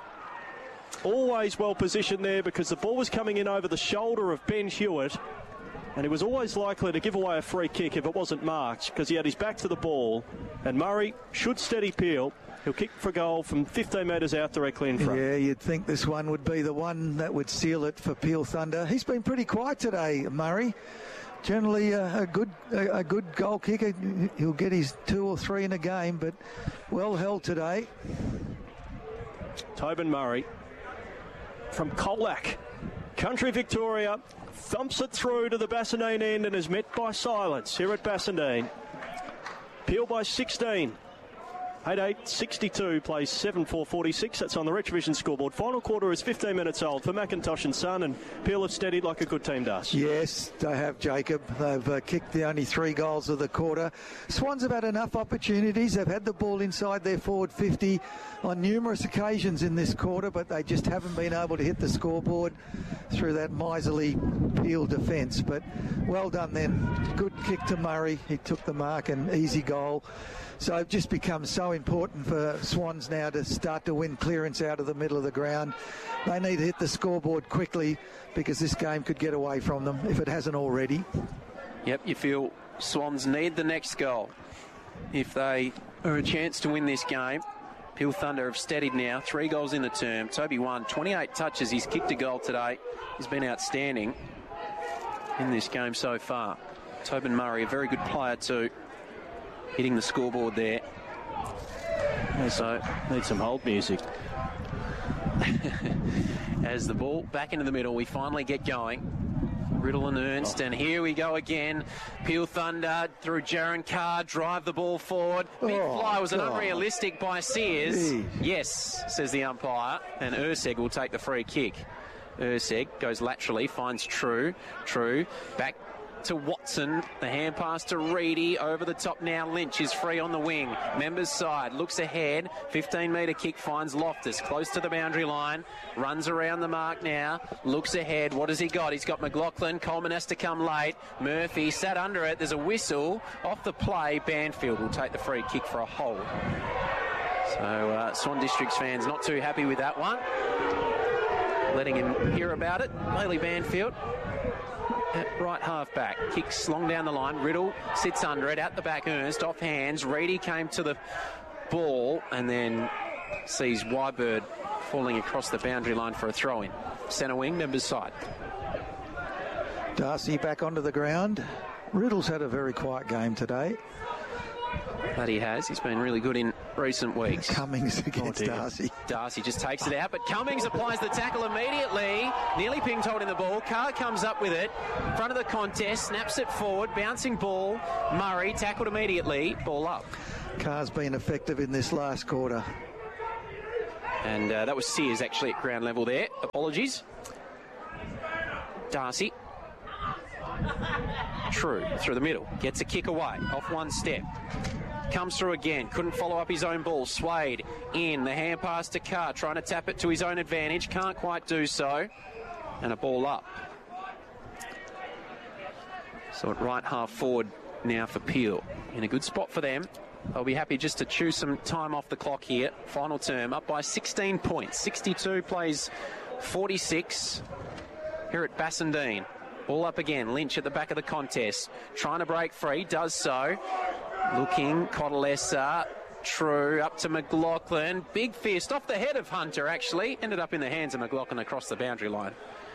Speaker 1: Always well positioned there because the ball was coming in over the shoulder of Ben Hewitt. And he was always likely to give away a free kick if it wasn't marked because he had his back to the ball. And Murray should steady Peel. He'll kick for goal from fifteen metres out directly in front.
Speaker 2: Yeah, you'd think this one would be the one that would seal it for Peel Thunder. He's been pretty quiet today, Murray. Generally uh, a good a, a good goal kicker. He'll get his two or three in a game, but well held today.
Speaker 1: Tobin Murray from Colac, Country Victoria, thumps it through to the Bassendean end and is met by silence here at Bassendean. Peel by sixteen. eight eight sixty-two, plays seven four forty-six. That's on the Retrovision scoreboard. Final quarter is fifteen minutes old for McIntosh and Son, and Peel have steadied like a good team does.
Speaker 2: Yes, they have, Jacob. They've uh, kicked the only three goals of the quarter. Swans have had enough opportunities. They've had the ball inside their forward fifty on numerous occasions in this quarter, but they just haven't been able to hit the scoreboard through that miserly Peel defence. But well done then. Good kick to Murray. He took the mark and easy goal. So it just becomes so important for Swans now to start to win clearance out of the middle of the ground. They need to hit the scoreboard quickly because this game could get away from them if it hasn't already.
Speaker 3: Yep, you feel Swans need the next goal if they are a chance to win this game. Peel Thunder have steadied now, three goals in the term. Toby won, twenty-eight touches. He's kicked a goal today. He's been outstanding in this game so far. Tobin Murray, a very good player too, hitting the scoreboard there. So
Speaker 1: need some hold music.
Speaker 3: As the ball back into the middle, we finally get going. Riddle and Ernst, oh. and here we go again. Peel Thunder through Jaron Carr, drive the ball forward. Big oh, fly was God. an unrealistic by Sears. Jeez. Yes, says the umpire, and Urseg will take the free kick. Urseg goes laterally, finds True. True back to Watson, the hand pass to Reedy, over the top now. Lynch is free on the wing, Members side, looks ahead, fifteen metre kick, finds Loftus close to the boundary line, runs around the mark now, looks ahead. What has he got? He's got McLaughlin. Coleman has to come late. Murphy sat under it. There's a whistle off the play. Banfield will take the free kick for a hold. So uh, Swan Districts fans not too happy with that one. letting him hear about it. Bailey Banfield at right half back. Kicks long down the line. Riddle sits under it. At the back, Ernst. Off hands. Reedy came to the ball and then sees Wybird falling across the boundary line for a throw-in. Centre wing, members side.
Speaker 2: Darcy back onto the ground. Riddle's had a very quiet game today.
Speaker 3: But he has. He's been really good in recent weeks.
Speaker 2: Cummings against oh Darcy.
Speaker 3: Darcy just takes it out, but Cummings applies the tackle immediately. Nearly pinged holding the ball. Carr comes up with it. Front of the contest, snaps it forward. Bouncing ball. Murray tackled immediately. Ball up.
Speaker 2: Carr's been effective in this last quarter.
Speaker 3: And uh, that was Sears actually at ground level there. Apologies. Darcy. True, through the middle. Gets a kick away. Off one step. Comes through again. Couldn't follow up his own ball. Swade in. The hand pass to Carr. Trying to tap it to his own advantage. Can't quite do so. And a ball up. So at right half forward now for Peel. In a good spot for them. They'll be happy just to chew some time off the clock here. Final term up by sixteen points. sixty-two plays forty-six here at Bassendean. Ball up again. Lynch at the back of the contest. Trying to break free. Does so. Looking. Cotalessa. True. Up to McLaughlin. Big fist off the head of Hunter, actually. Ended up in the hands of McLaughlin across the boundary line.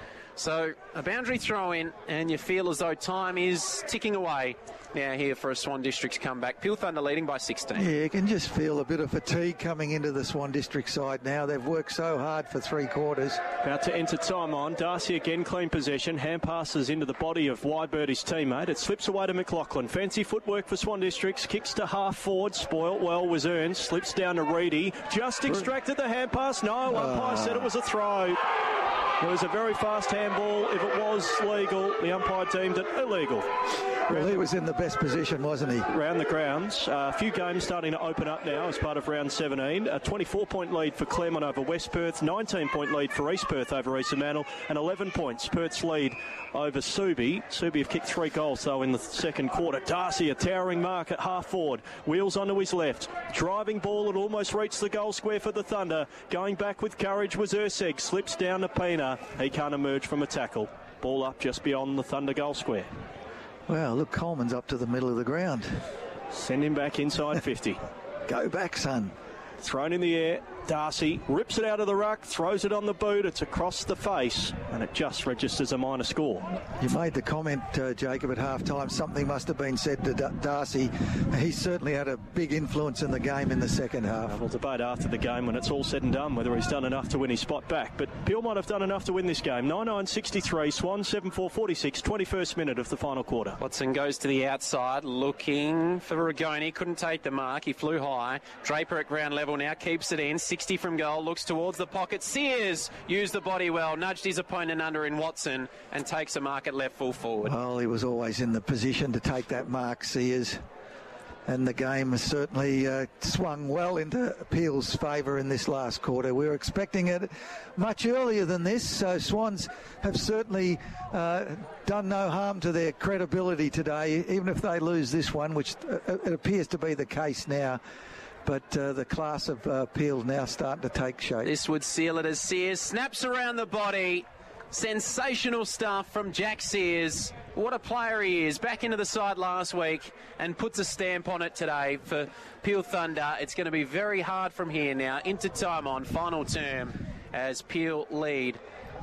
Speaker 3: So a boundary throw in, and you feel as though time is ticking away now here for a Swan Districts comeback. Peel Thunder leading by sixteen.
Speaker 2: Yeah, you can just feel a bit of fatigue coming into the Swan District side now. They've worked so hard for three quarters.
Speaker 1: About to enter time on. Darcy again clean possession. Hand passes into the body of Wybird, his teammate. It slips away to McLaughlin. Fancy footwork for Swan Districts. Kicks to half forward. Spoilt well was earned. Slips down to Reedy. Just extracted the hand pass. No, umpire uh. said it was a throw. It was a very fast handball. If it was legal, the umpire deemed it illegal.
Speaker 2: Well, he was in the best position, wasn't he?
Speaker 1: Round the grounds. Uh, a few games starting to open up now as part of round seventeen. A twenty-four point lead for Claremont over West Perth. nineteen point lead for East Perth over East Mantle. And eleven points. Perth's lead over Subi. Subi have kicked three goals, though, in the second quarter. Darcy, a towering mark at half forward. Wheels onto his left. Driving ball. It almost reached the goal square for the Thunder. Going back with courage was Urseg. Slips down to Pina. He can't emerge from a tackle. Ball up just beyond the Thunder goal square.
Speaker 2: Well, look, Coleman's up to the middle of the ground.
Speaker 1: Send him back inside fifty.
Speaker 2: Go back, son.
Speaker 1: Thrown in the air. Darcy rips it out of the ruck, throws it on the boot. It's across the face, and it just registers a minor score.
Speaker 2: You made the comment, uh, Jacob, at half-time. Something must have been said to D- Darcy. He certainly had a big influence in the game in the second half.
Speaker 1: Uh, we'll debate after the game when it's all said and done whether he's done enough to win his spot back. But Peel might have done enough to win this game. nine nine sixty-three, Swan seven four forty-six, twenty-first minute of the final quarter.
Speaker 3: Watson goes to the outside, looking for Rigoni. Couldn't take the mark. He flew high. Draper at ground level now, keeps it in. sixty from goal. Looks towards the pocket. Sears used the body well, nudged his opponent under in Watson, and takes a mark at left full forward.
Speaker 2: Well, he was always in the position to take that mark, Sears. And the game has certainly uh, swung well into Peel's favour in this last quarter. We were expecting it much earlier than this, so Swans have certainly uh, done no harm to their credibility today, even if they lose this one, which uh, it appears to be the case now. But uh, the class of uh, Peel now starting to take shape.
Speaker 3: This would seal it as Sears snaps around the body. Sensational stuff from Jack Sears. What a player he is. Back into the side last week and puts a stamp on it today for Peel Thunder. It's going to be very hard from here now into time on final term as Peel lead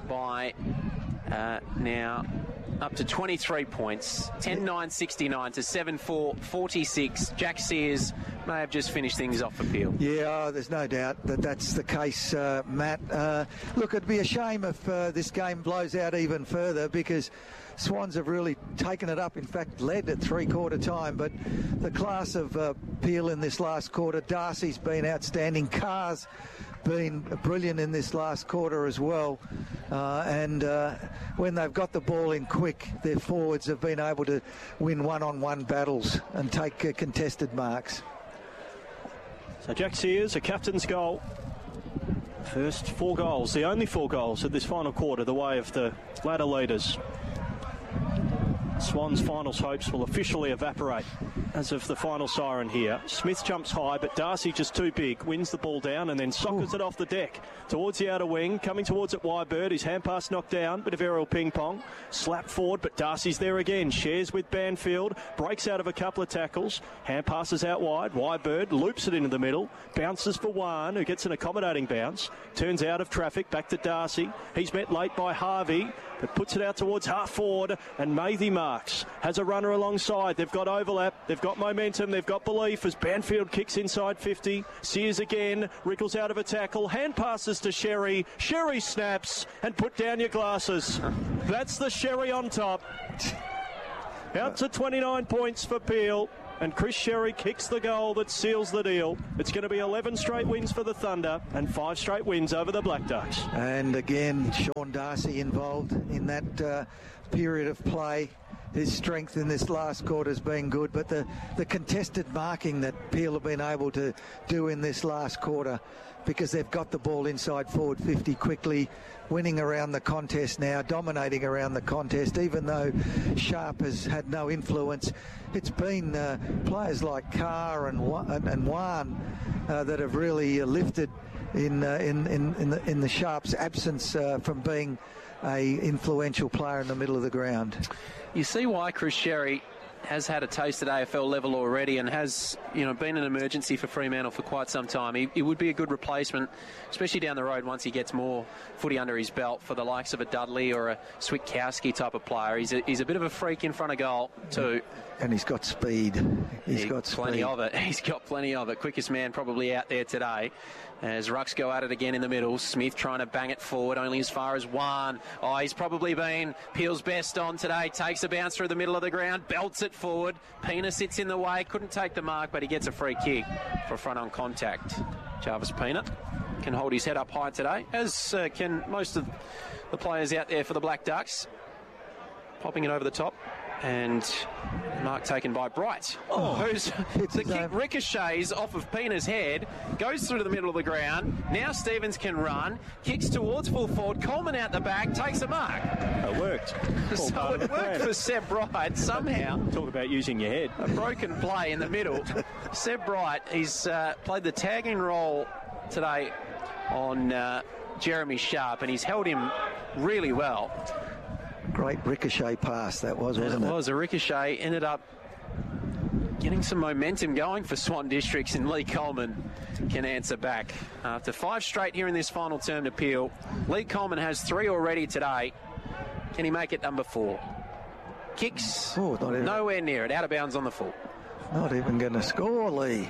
Speaker 3: by uh, now up to twenty-three points. ten nine sixty-nine to seven four forty-six. Jack Sears may have just finished things off for Peel.
Speaker 2: Yeah, oh, there's no doubt that that's the case, uh, Matt. Uh, look, it'd be a shame if uh, this game blows out even further, because Swans have really taken it up, in fact led at three-quarter time, but the class of uh, Peel in this last quarter, Darcy's been outstanding, Carr's been brilliant in this last quarter as well, uh, and uh, when they've got the ball in quick, their forwards have been able to win one-on-one battles and take uh, contested marks.
Speaker 1: So Jack Sears, a captain's goal. First four goals, the only four goals of this final quarter, the way of the ladder leaders. Swans' finals hopes will officially evaporate as of the final siren here. Smith jumps high, but Darcy just too big, wins the ball down and then sockers Ooh. it off the deck towards the outer wing, coming towards it wide bird. His hand pass knocked down, bit of aerial ping pong, slap forward, but Darcy's there again, shares with Banfield, breaks out of a couple of tackles, hand passes out wide, wide bird loops it into the middle, bounces for Wan, who gets an accommodating bounce, turns out of traffic, back to Darcy. He's met late by Harvey, but puts it out towards half forward, and Mathy Marks has a runner alongside. They've got overlap, they've got momentum, they've got belief as Banfield kicks inside fifty. Sears again, wriggles out of a tackle, hand passes to Sherry. Sherry snaps, and put down your glasses. That's the Sherry on top. Out to twenty-nine points for Peel. And Chris Sherry kicks the goal that seals the deal. It's going to be eleven straight wins for the Thunder and five straight wins over the Black Ducks.
Speaker 2: And again, Sean Darcy involved in that uh, period of play. His strength in this last quarter has been good, but the, the contested marking that Peel have been able to do in this last quarter, because they've got the ball inside forward fifty quickly, winning around the contest now, dominating around the contest, even though Sharp has had no influence. It's been uh, players like Carr and and, and Wan uh, that have really uh, lifted in, uh, in in in the, in the Sharp's absence uh, from being a influential player in the middle of the ground.
Speaker 3: You see why Chris Sherry has had a taste at A F L level already and has, you know, been an emergency for Fremantle for quite some time. He, he would be a good replacement, especially down the road once he gets more footy under his belt, for the likes of a Dudley or a Switkowski type of player. He's a, he's a bit of a freak in front of goal too.
Speaker 2: And he's got speed. He's
Speaker 3: he,
Speaker 2: got
Speaker 3: plenty
Speaker 2: speed.
Speaker 3: of it. He's got plenty of it. Quickest man probably out there today. As Rucks go at it again in the middle. Smith trying to bang it forward, only as far as one. Oh, he's probably been Peel's best on today. Takes a bounce through the middle of the ground, belts it forward. Pena sits in the way, couldn't take the mark, but he gets a free kick for front on contact. Jarvis Pena can hold his head up high today, as uh, can most of the players out there for the Black Ducks. Popping it over the top. And mark taken by Bright. Oh, who's the kick ricochets off of Pena's head, goes through to the middle of the ground. Now Stevens can run, kicks towards full forward. Coleman out the back, takes a mark.
Speaker 1: It worked.
Speaker 3: So it worked for Seb Bright somehow.
Speaker 1: Talk about using your head.
Speaker 3: A broken play in the middle. Seb Bright, he's uh, played the tagging role today on uh, Jeremy Sharp, and he's held him really well.
Speaker 2: Great ricochet pass that was, wasn't it?
Speaker 3: It was a ricochet. Ended up getting some momentum going for Swan Districts, and Lee Coleman can answer back. After five straight here in this final term to Peel, Lee Coleman has three already today. Can he make it number four? Kicks,
Speaker 2: oh, not even,
Speaker 3: nowhere near it. Out of bounds on the full.
Speaker 2: Not even going to score, Lee.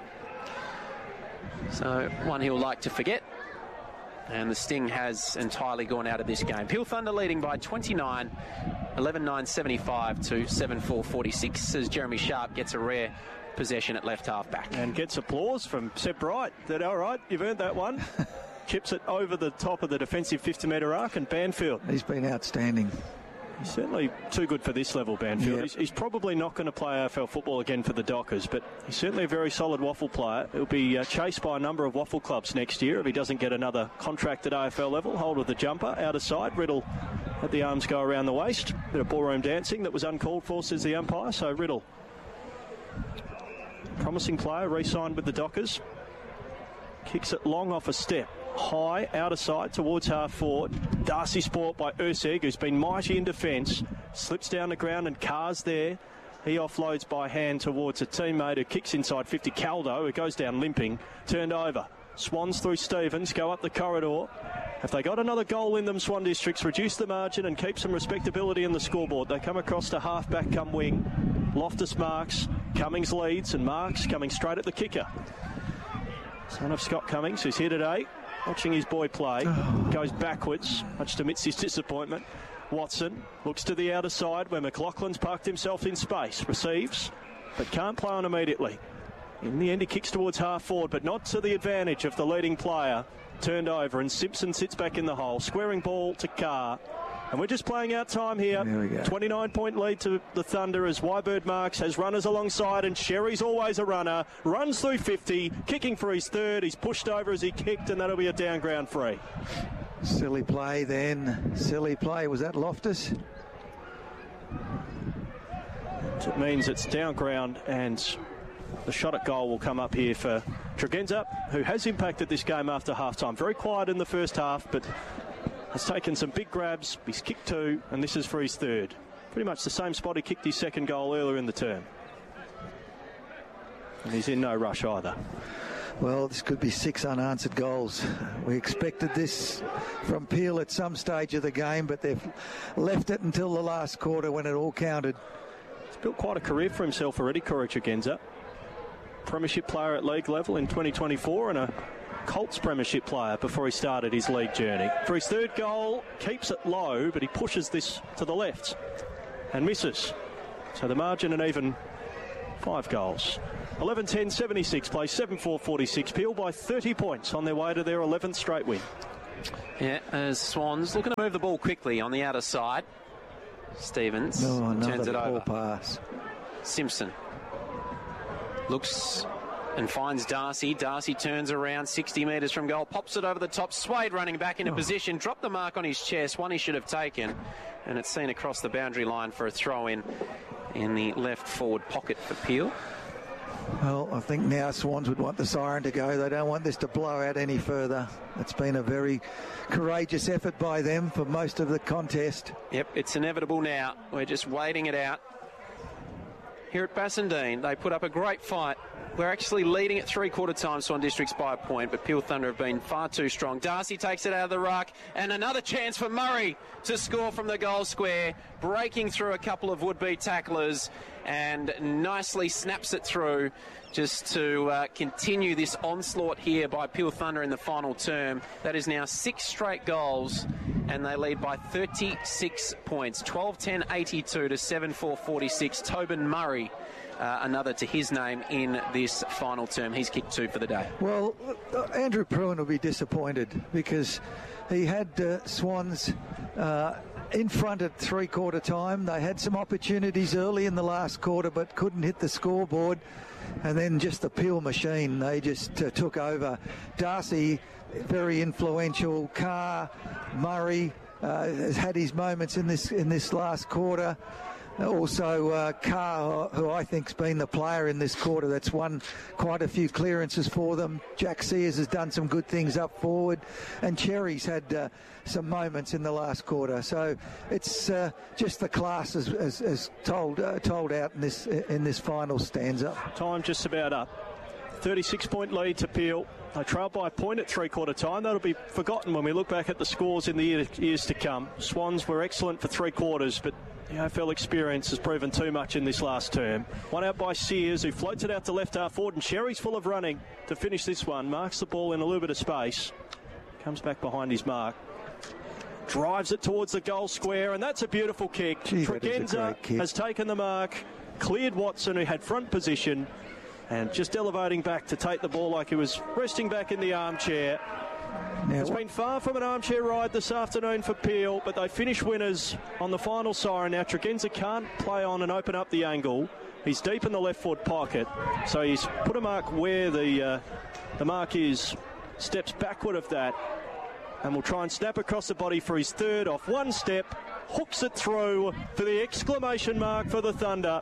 Speaker 3: So one he'll like to forget. And the sting has entirely gone out of this game. Peel Thunder leading by twenty-nine, eleven nine seventy-five to seven four forty-six as Jeremy Sharp gets a rare possession at left half back.
Speaker 1: And gets applause from Seb Bright. That, all right, you've earned that one. Chips it over the top of the defensive fifty metre arc, and Banfield.
Speaker 2: He's been outstanding.
Speaker 1: He's certainly too good for this level, Banfield.
Speaker 2: Yep.
Speaker 1: He's, he's probably not going to play A F L football again for the Dockers, but he's certainly a very solid waffle player. He'll be uh, chased by a number of waffle clubs next year if he doesn't get another contract at A F L level. Hold of the jumper, out of side. Riddle let the arms go around the waist. Bit of ballroom dancing that was uncalled for, says the umpire. So Riddle, promising player, re-signed with the Dockers. Kicks it long off a step. High, out of sight, towards half forward. Darcy Sport by Urseg, who's been mighty in defence. Slips down the ground and Carr's there. He offloads by hand towards a teammate who kicks inside fifty. Caldo, who goes down limping. Turned over. Swans through Stevens, go up the corridor. If they got another goal in them, Swan Districts reduce the margin and keep some respectability in the scoreboard. They come across to half-back come wing. Loftus Marks, Cummings leads, and Marks coming straight at the kicker. Son of Scott Cummings, who's here today. Watching his boy play, goes backwards, much amidst his disappointment. Watson looks to the outer side where McLaughlin's parked himself in space. Receives, but can't play on immediately. In the end, he kicks towards half forward, but not to the advantage of the leading player. Turned over, and Simpson sits back in the hole. Squaring ball to Carr. And we're just playing out time here.
Speaker 2: There we go.
Speaker 1: twenty-nine point lead to the Thunder as Wybird Marks has runners alongside, and Sherry's always a runner. Runs through fifty, kicking for his third. He's pushed over as he kicked, and that'll be a down ground free.
Speaker 2: Silly play then. Silly play. Was that Loftus?
Speaker 1: It means it's down ground, and the shot at goal will come up here for Tregenza, who has impacted this game after half-time. Very quiet in the first half, but has taken some big grabs. He's kicked two, and this is for his third. Pretty much the same spot he kicked his second goal earlier in the term. And he's in no rush either.
Speaker 2: Well, this could be six unanswered goals. We expected this from Peel at some stage of the game, but they've left it until the last quarter when it all counted.
Speaker 1: He's built quite a career for himself already, Corey Tregenza. Premiership player at league level in twenty twenty-four and a Colts premiership player before he started his league journey. For his third goal, keeps it low, but he pushes this to the left and misses. So the margin an even five goals. eleven ten seventy-six, play seven four forty-six. Peel by thirty points on their way to their eleventh straight win.
Speaker 3: Yeah, as Swans looking to move the ball quickly on the outer side. Stevens
Speaker 2: oh,
Speaker 3: turns it
Speaker 2: poor
Speaker 3: over.
Speaker 2: Pass.
Speaker 3: Simpson looks and finds Darcy. Darcy turns around sixty metres from goal, pops it over the top. Swade running back into oh. position, dropped the mark on his chest, one he should have taken, and it's seen across the boundary line for a throw-in in the left forward pocket for Peel.
Speaker 2: Well, I think now Swans would want the siren to go. They don't want this to blow out any further. It's been a very courageous effort by them for most of the contest.
Speaker 3: Yep, it's inevitable now. We're just waiting it out. Here at Bassendean, they put up a great fight. We're actually leading at three-quarter time, Swan Districts by a point, but Peel Thunder have been far too strong. Darcy takes it out of the ruck, and another chance for Murray to score from the goal square, breaking through a couple of would-be tacklers, and nicely snaps it through just to uh, continue this onslaught here by Peel Thunder in the final term. That is now six straight goals, and they lead by thirty-six points. twelve ten eighty-two to seven four forty-six. Tobin Murray, uh, another to his name in this final term. He's kicked two for the day.
Speaker 2: Well, uh, Andrew Pruin will be disappointed because he had uh, Swans uh, in front at three-quarter time. They had some opportunities early in the last quarter but couldn't hit the scoreboard. And then just the Peel machine, they just uh, took over. Darcy, very influential. Carr, Murray uh, has had his moments in this in this last quarter. Also, uh, Carr, who I think's been the player in this quarter that's won quite a few clearances for them. Jack Sears has done some good things up forward, and Cherry's had uh, some moments in the last quarter. So it's uh, just the class as, as, as told uh, told out in this in this final stanza.
Speaker 1: Time just about up. thirty-six point lead to Peel. They trail by a point at three-quarter time. That'll be forgotten when we look back at the scores in the year, years to come. Swans were excellent for three quarters, but the A F L experience has proven too much in this last term. One out by Sears, who floats it out to left half forward, and Sherry's full of running to finish this one. Marks the ball in a little bit of space. Comes back behind his mark. Drives it towards the goal square, and that's a beautiful kick.
Speaker 2: Gee,
Speaker 1: Tregenza has taken the mark, cleared Watson, who had front position, and just elevating back to take the ball like he was resting back in the armchair. Now, it's been far from an armchair ride this afternoon for Peel, but they finish winners on the final siren. Now Tregenza can't play on and open up the angle. He's deep in the left foot pocket, so he's put a mark where the uh, the mark is, steps backward of that, and will try and snap across the body for his third off one step, hooks it through for the exclamation mark for the Thunder.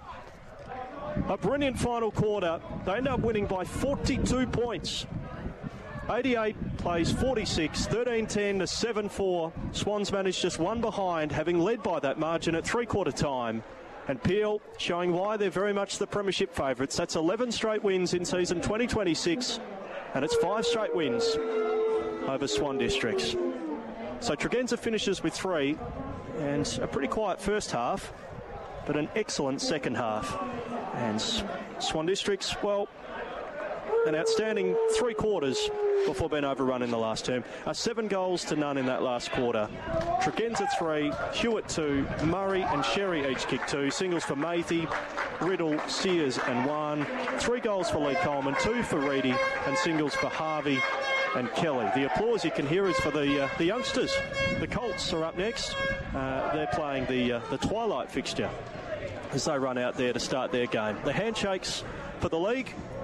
Speaker 1: A brilliant final quarter. They end up winning by forty-two points. eighty-eight plays forty-six, thirteen ten to seven four. Swans managed just one behind, having led by that margin at three-quarter time. And Peel showing why they're very much the premiership favourites. That's eleven straight wins in season twenty twenty-six, and it's five straight wins over Swan Districts. So Tregenza finishes with three, and a pretty quiet first half, but an excellent second half. And Swan Districts, well, an outstanding three quarters before being overrun in the last term. Uh, seven goals to none in that last quarter. Tregenza three, Hewitt two, Murray and Sherry each kicked two. Singles for Matey, Riddle, Sears and Wan. Three goals for Lee Coleman, two for Reedy, and singles for Harvey and Kelly. The applause you can hear is for the uh, the youngsters. The Colts are up next. Uh, they're playing the uh, the twilight fixture as they run out there to start their game. The handshakes for the league,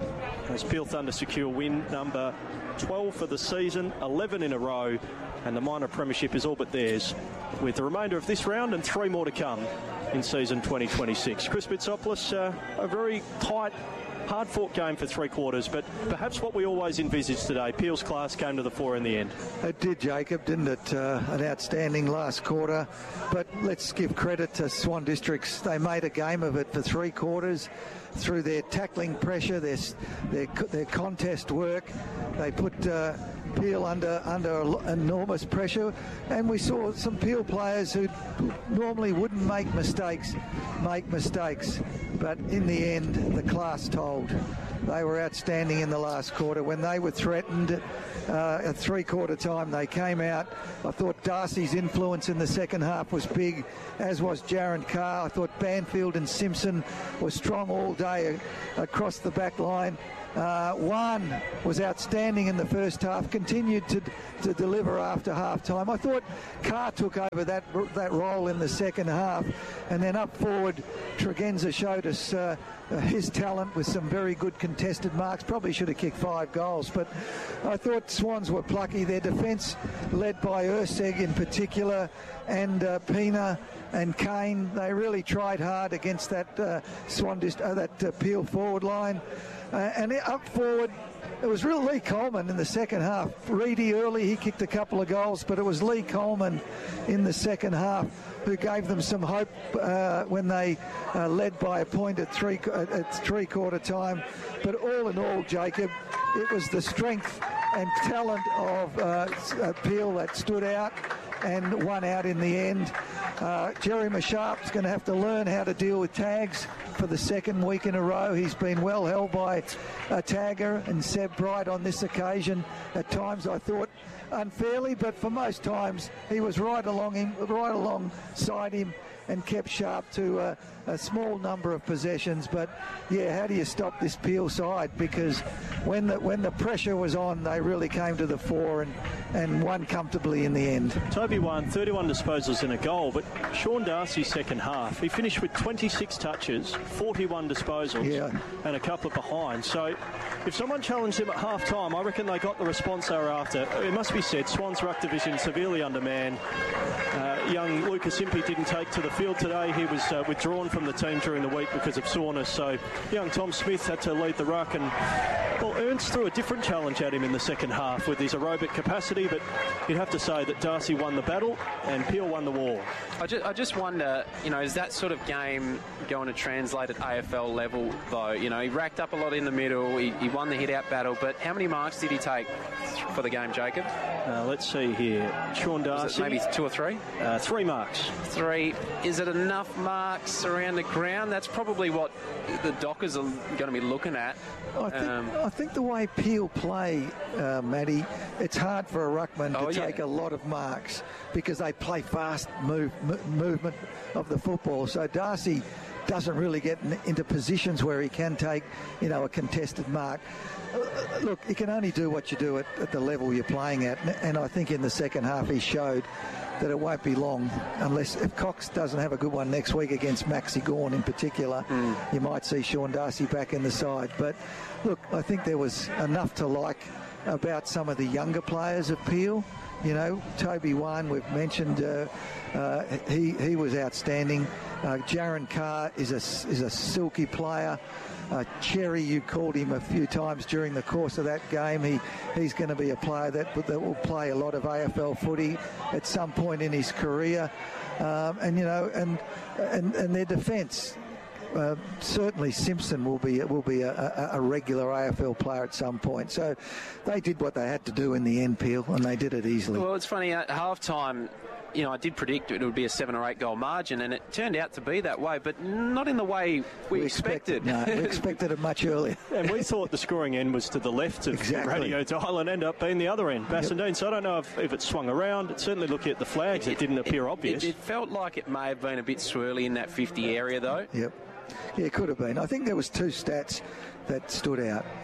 Speaker 1: as Peel Thunder secure win number twelve for the season, eleven in a row, and the minor premiership is all but theirs, with the remainder of this round and three more to come in season twenty twenty-six. Chris Bitsopoulos, uh, a very tight, hard-fought game for three quarters, but perhaps what we always envisaged today, Peel's class came to the fore in the end.
Speaker 2: It did, Jacob, didn't it? Uh, an outstanding last quarter, but let's give credit to Swan Districts. They made a game of it for three quarters through their tackling pressure, their their, their contest work. They put uh, Peel under under enormous pressure, and we saw some Peel players who normally wouldn't make mistakes make mistakes, but in the end the class told. They were outstanding in the last quarter. When they were threatened uh, at three-quarter time, they came out. I thought Darcy's influence in the second half was big, as was Jaron Carr. I thought Banfield and Simpson were strong all day uh, across the back line. Uh, Wan was outstanding in the first half, continued to to deliver after half time. I thought Carr took over that that role in the second half, and then up forward, Tregenza showed us uh, his talent with some very good contested marks. Probably should have kicked five goals, but I thought Swans were plucky. Their defence, led by Urseg in particular, and uh, Pina and Kane, they really tried hard against that uh, Swan Dist- uh, that uh, Peel forward line. Uh, and up forward, it was real Lee Coleman in the second half. Reedy early, he kicked a couple of goals, but it was Lee Coleman in the second half who gave them some hope uh, when they uh, led by a point at three at three-quarter time. But all in all, Jacob, it was the strength and talent of uh, Peel that stood out and won out in the end. Uh, Jerry Masharp's going to have to learn how to deal with tags for the second week in a row. He's been well held by a tagger and Seb Bright on this occasion. At times I thought unfairly, but for most times he was right along him, right alongside him, and kept sharp to uh, a small number of possessions. But yeah, how do you stop this Peel side? Because when the when the pressure was on, they really came to the fore and, and won comfortably in the end.
Speaker 1: Toby won thirty-one disposals and a goal, but Sean Darcy's second half, he finished with twenty-six touches, forty-one disposals,
Speaker 2: yeah.
Speaker 1: and a couple of behind. So if someone challenged him at half time, I reckon they got the response they were after. It must be said, Swans Ruck Division severely undermanned. Uh, young Lucas Impey didn't take to the field today. He was uh, withdrawn from the team during the week because of soreness. So young Tom Smith had to lead the ruck, and well, Ernst threw a different challenge at him in the second half with his aerobic capacity, but you'd have to say that Darcy won the battle and Peel won the war.
Speaker 3: I just, I just wonder, you know, is that sort of game going to translate at A F L level, though? You know, he racked up a lot in the middle, he, he won the hit-out battle, but how many marks did he take for the game, Jacob?
Speaker 1: Uh, let's see here. Sean Darcy.
Speaker 3: Maybe two or three?
Speaker 1: Uh, three marks.
Speaker 3: Three. Is it enough marks around the ground? That's probably what the Dockers are going to be looking at.
Speaker 2: I think,
Speaker 3: um,
Speaker 2: I think the way Peel play, uh, Matty, it's hard for a ruckman
Speaker 3: oh,
Speaker 2: to
Speaker 3: yeah.
Speaker 2: take a lot of marks because they play fast move, m- movement of the football. So Darcy doesn't really get in, into positions where he can take, you know, a contested mark. Uh, look, you can only do what you do at, at the level you're playing at, and I think in the second half he showed that it won't be long unless if Cox doesn't have a good one next week against Maxi Gawn in particular, mm. you might see Sean Darcy back in the side. But look, I think there was enough to like about some of the younger players of Peel. You know, Toby Wan, we've mentioned, uh, uh, he he was outstanding. Uh, Jaron Carr is a is a silky player. Uh, Cherry, you called him a few times during the course of that game. He he's going to be a player that that will play a lot of A F L footy at some point in his career. Um, and you know, and and and their defence. Uh, certainly Simpson will be will be a, a, a regular A F L player at some point. So they did what they had to do in the end, Peel, and they did it easily.
Speaker 3: Well, it's funny, at half-time, you know, I did predict it would be a seven or eight goal margin, and it turned out to be that way, but not in the way we,
Speaker 2: we
Speaker 3: expected.
Speaker 2: expected. No, we expected it much earlier.
Speaker 1: And we thought the scoring end was to the left of
Speaker 2: exactly.
Speaker 1: Radio Dial and ended up being the other end, Bassendean. Yep. So I don't know if, if it swung around. It certainly looking at the flags, it, it didn't appear
Speaker 3: it,
Speaker 1: obvious.
Speaker 3: It, it felt like it may have been a bit swirly in that fifty area, though.
Speaker 2: Yep. Yeah, it could have been. I think there was two stats that stood out.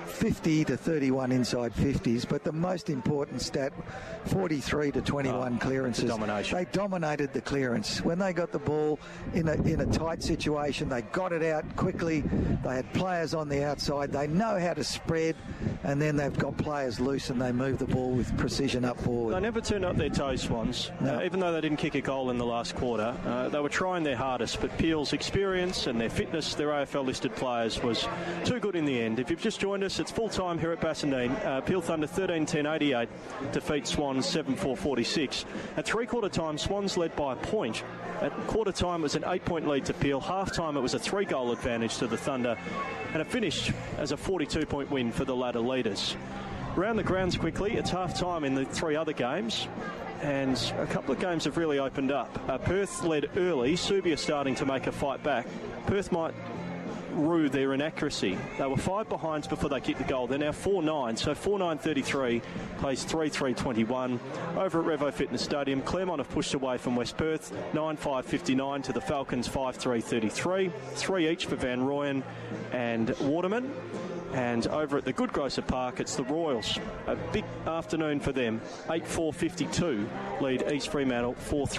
Speaker 2: fifty to thirty-one inside fifties, but the most important stat, forty-three to twenty-one
Speaker 1: oh,
Speaker 2: clearances.
Speaker 1: Domination.
Speaker 2: They dominated the clearance. When they got the ball in a, in a tight situation, they got it out quickly. They had players on the outside. They know how to spread, and then they've got players loose and they move the ball with precision up forward.
Speaker 1: They never turned up their toes, Swans.
Speaker 2: No.
Speaker 1: Uh, even though they didn't kick a goal in the last quarter, uh, they were trying their hardest, but Peel's experience and their fitness, their A F L-listed players, was too good in the end. If you've just joined us, it's full-time here at Bassendean. Uh, Peel Thunder thirteen ten eighty-eight defeat Swans seven four forty-six. At three-quarter time, Swans led by a point. At quarter time, it was an eight-point lead to Peel. Half-time, it was a three-goal advantage to the Thunder. And it finished as a forty-two point win for the ladder leaders. Around the grounds quickly, it's half-time in the three other games. And a couple of games have really opened up. Uh, Perth led early. Subi are starting to make a fight back. Perth might rue their inaccuracy. They were five behinds before they kicked the goal. They're now four nine, so four nine thirty-three plays three three twenty-one. Over at Revo Fitness Stadium, Claremont have pushed away from West Perth, nine five fifty-nine to the Falcons, five three thirty-three. Three each for Van Rooyen and Waterman. And over at the Good Grocer Park, it's the Royals. A big afternoon for them. eight four fifty-two lead East Fremantle, four three.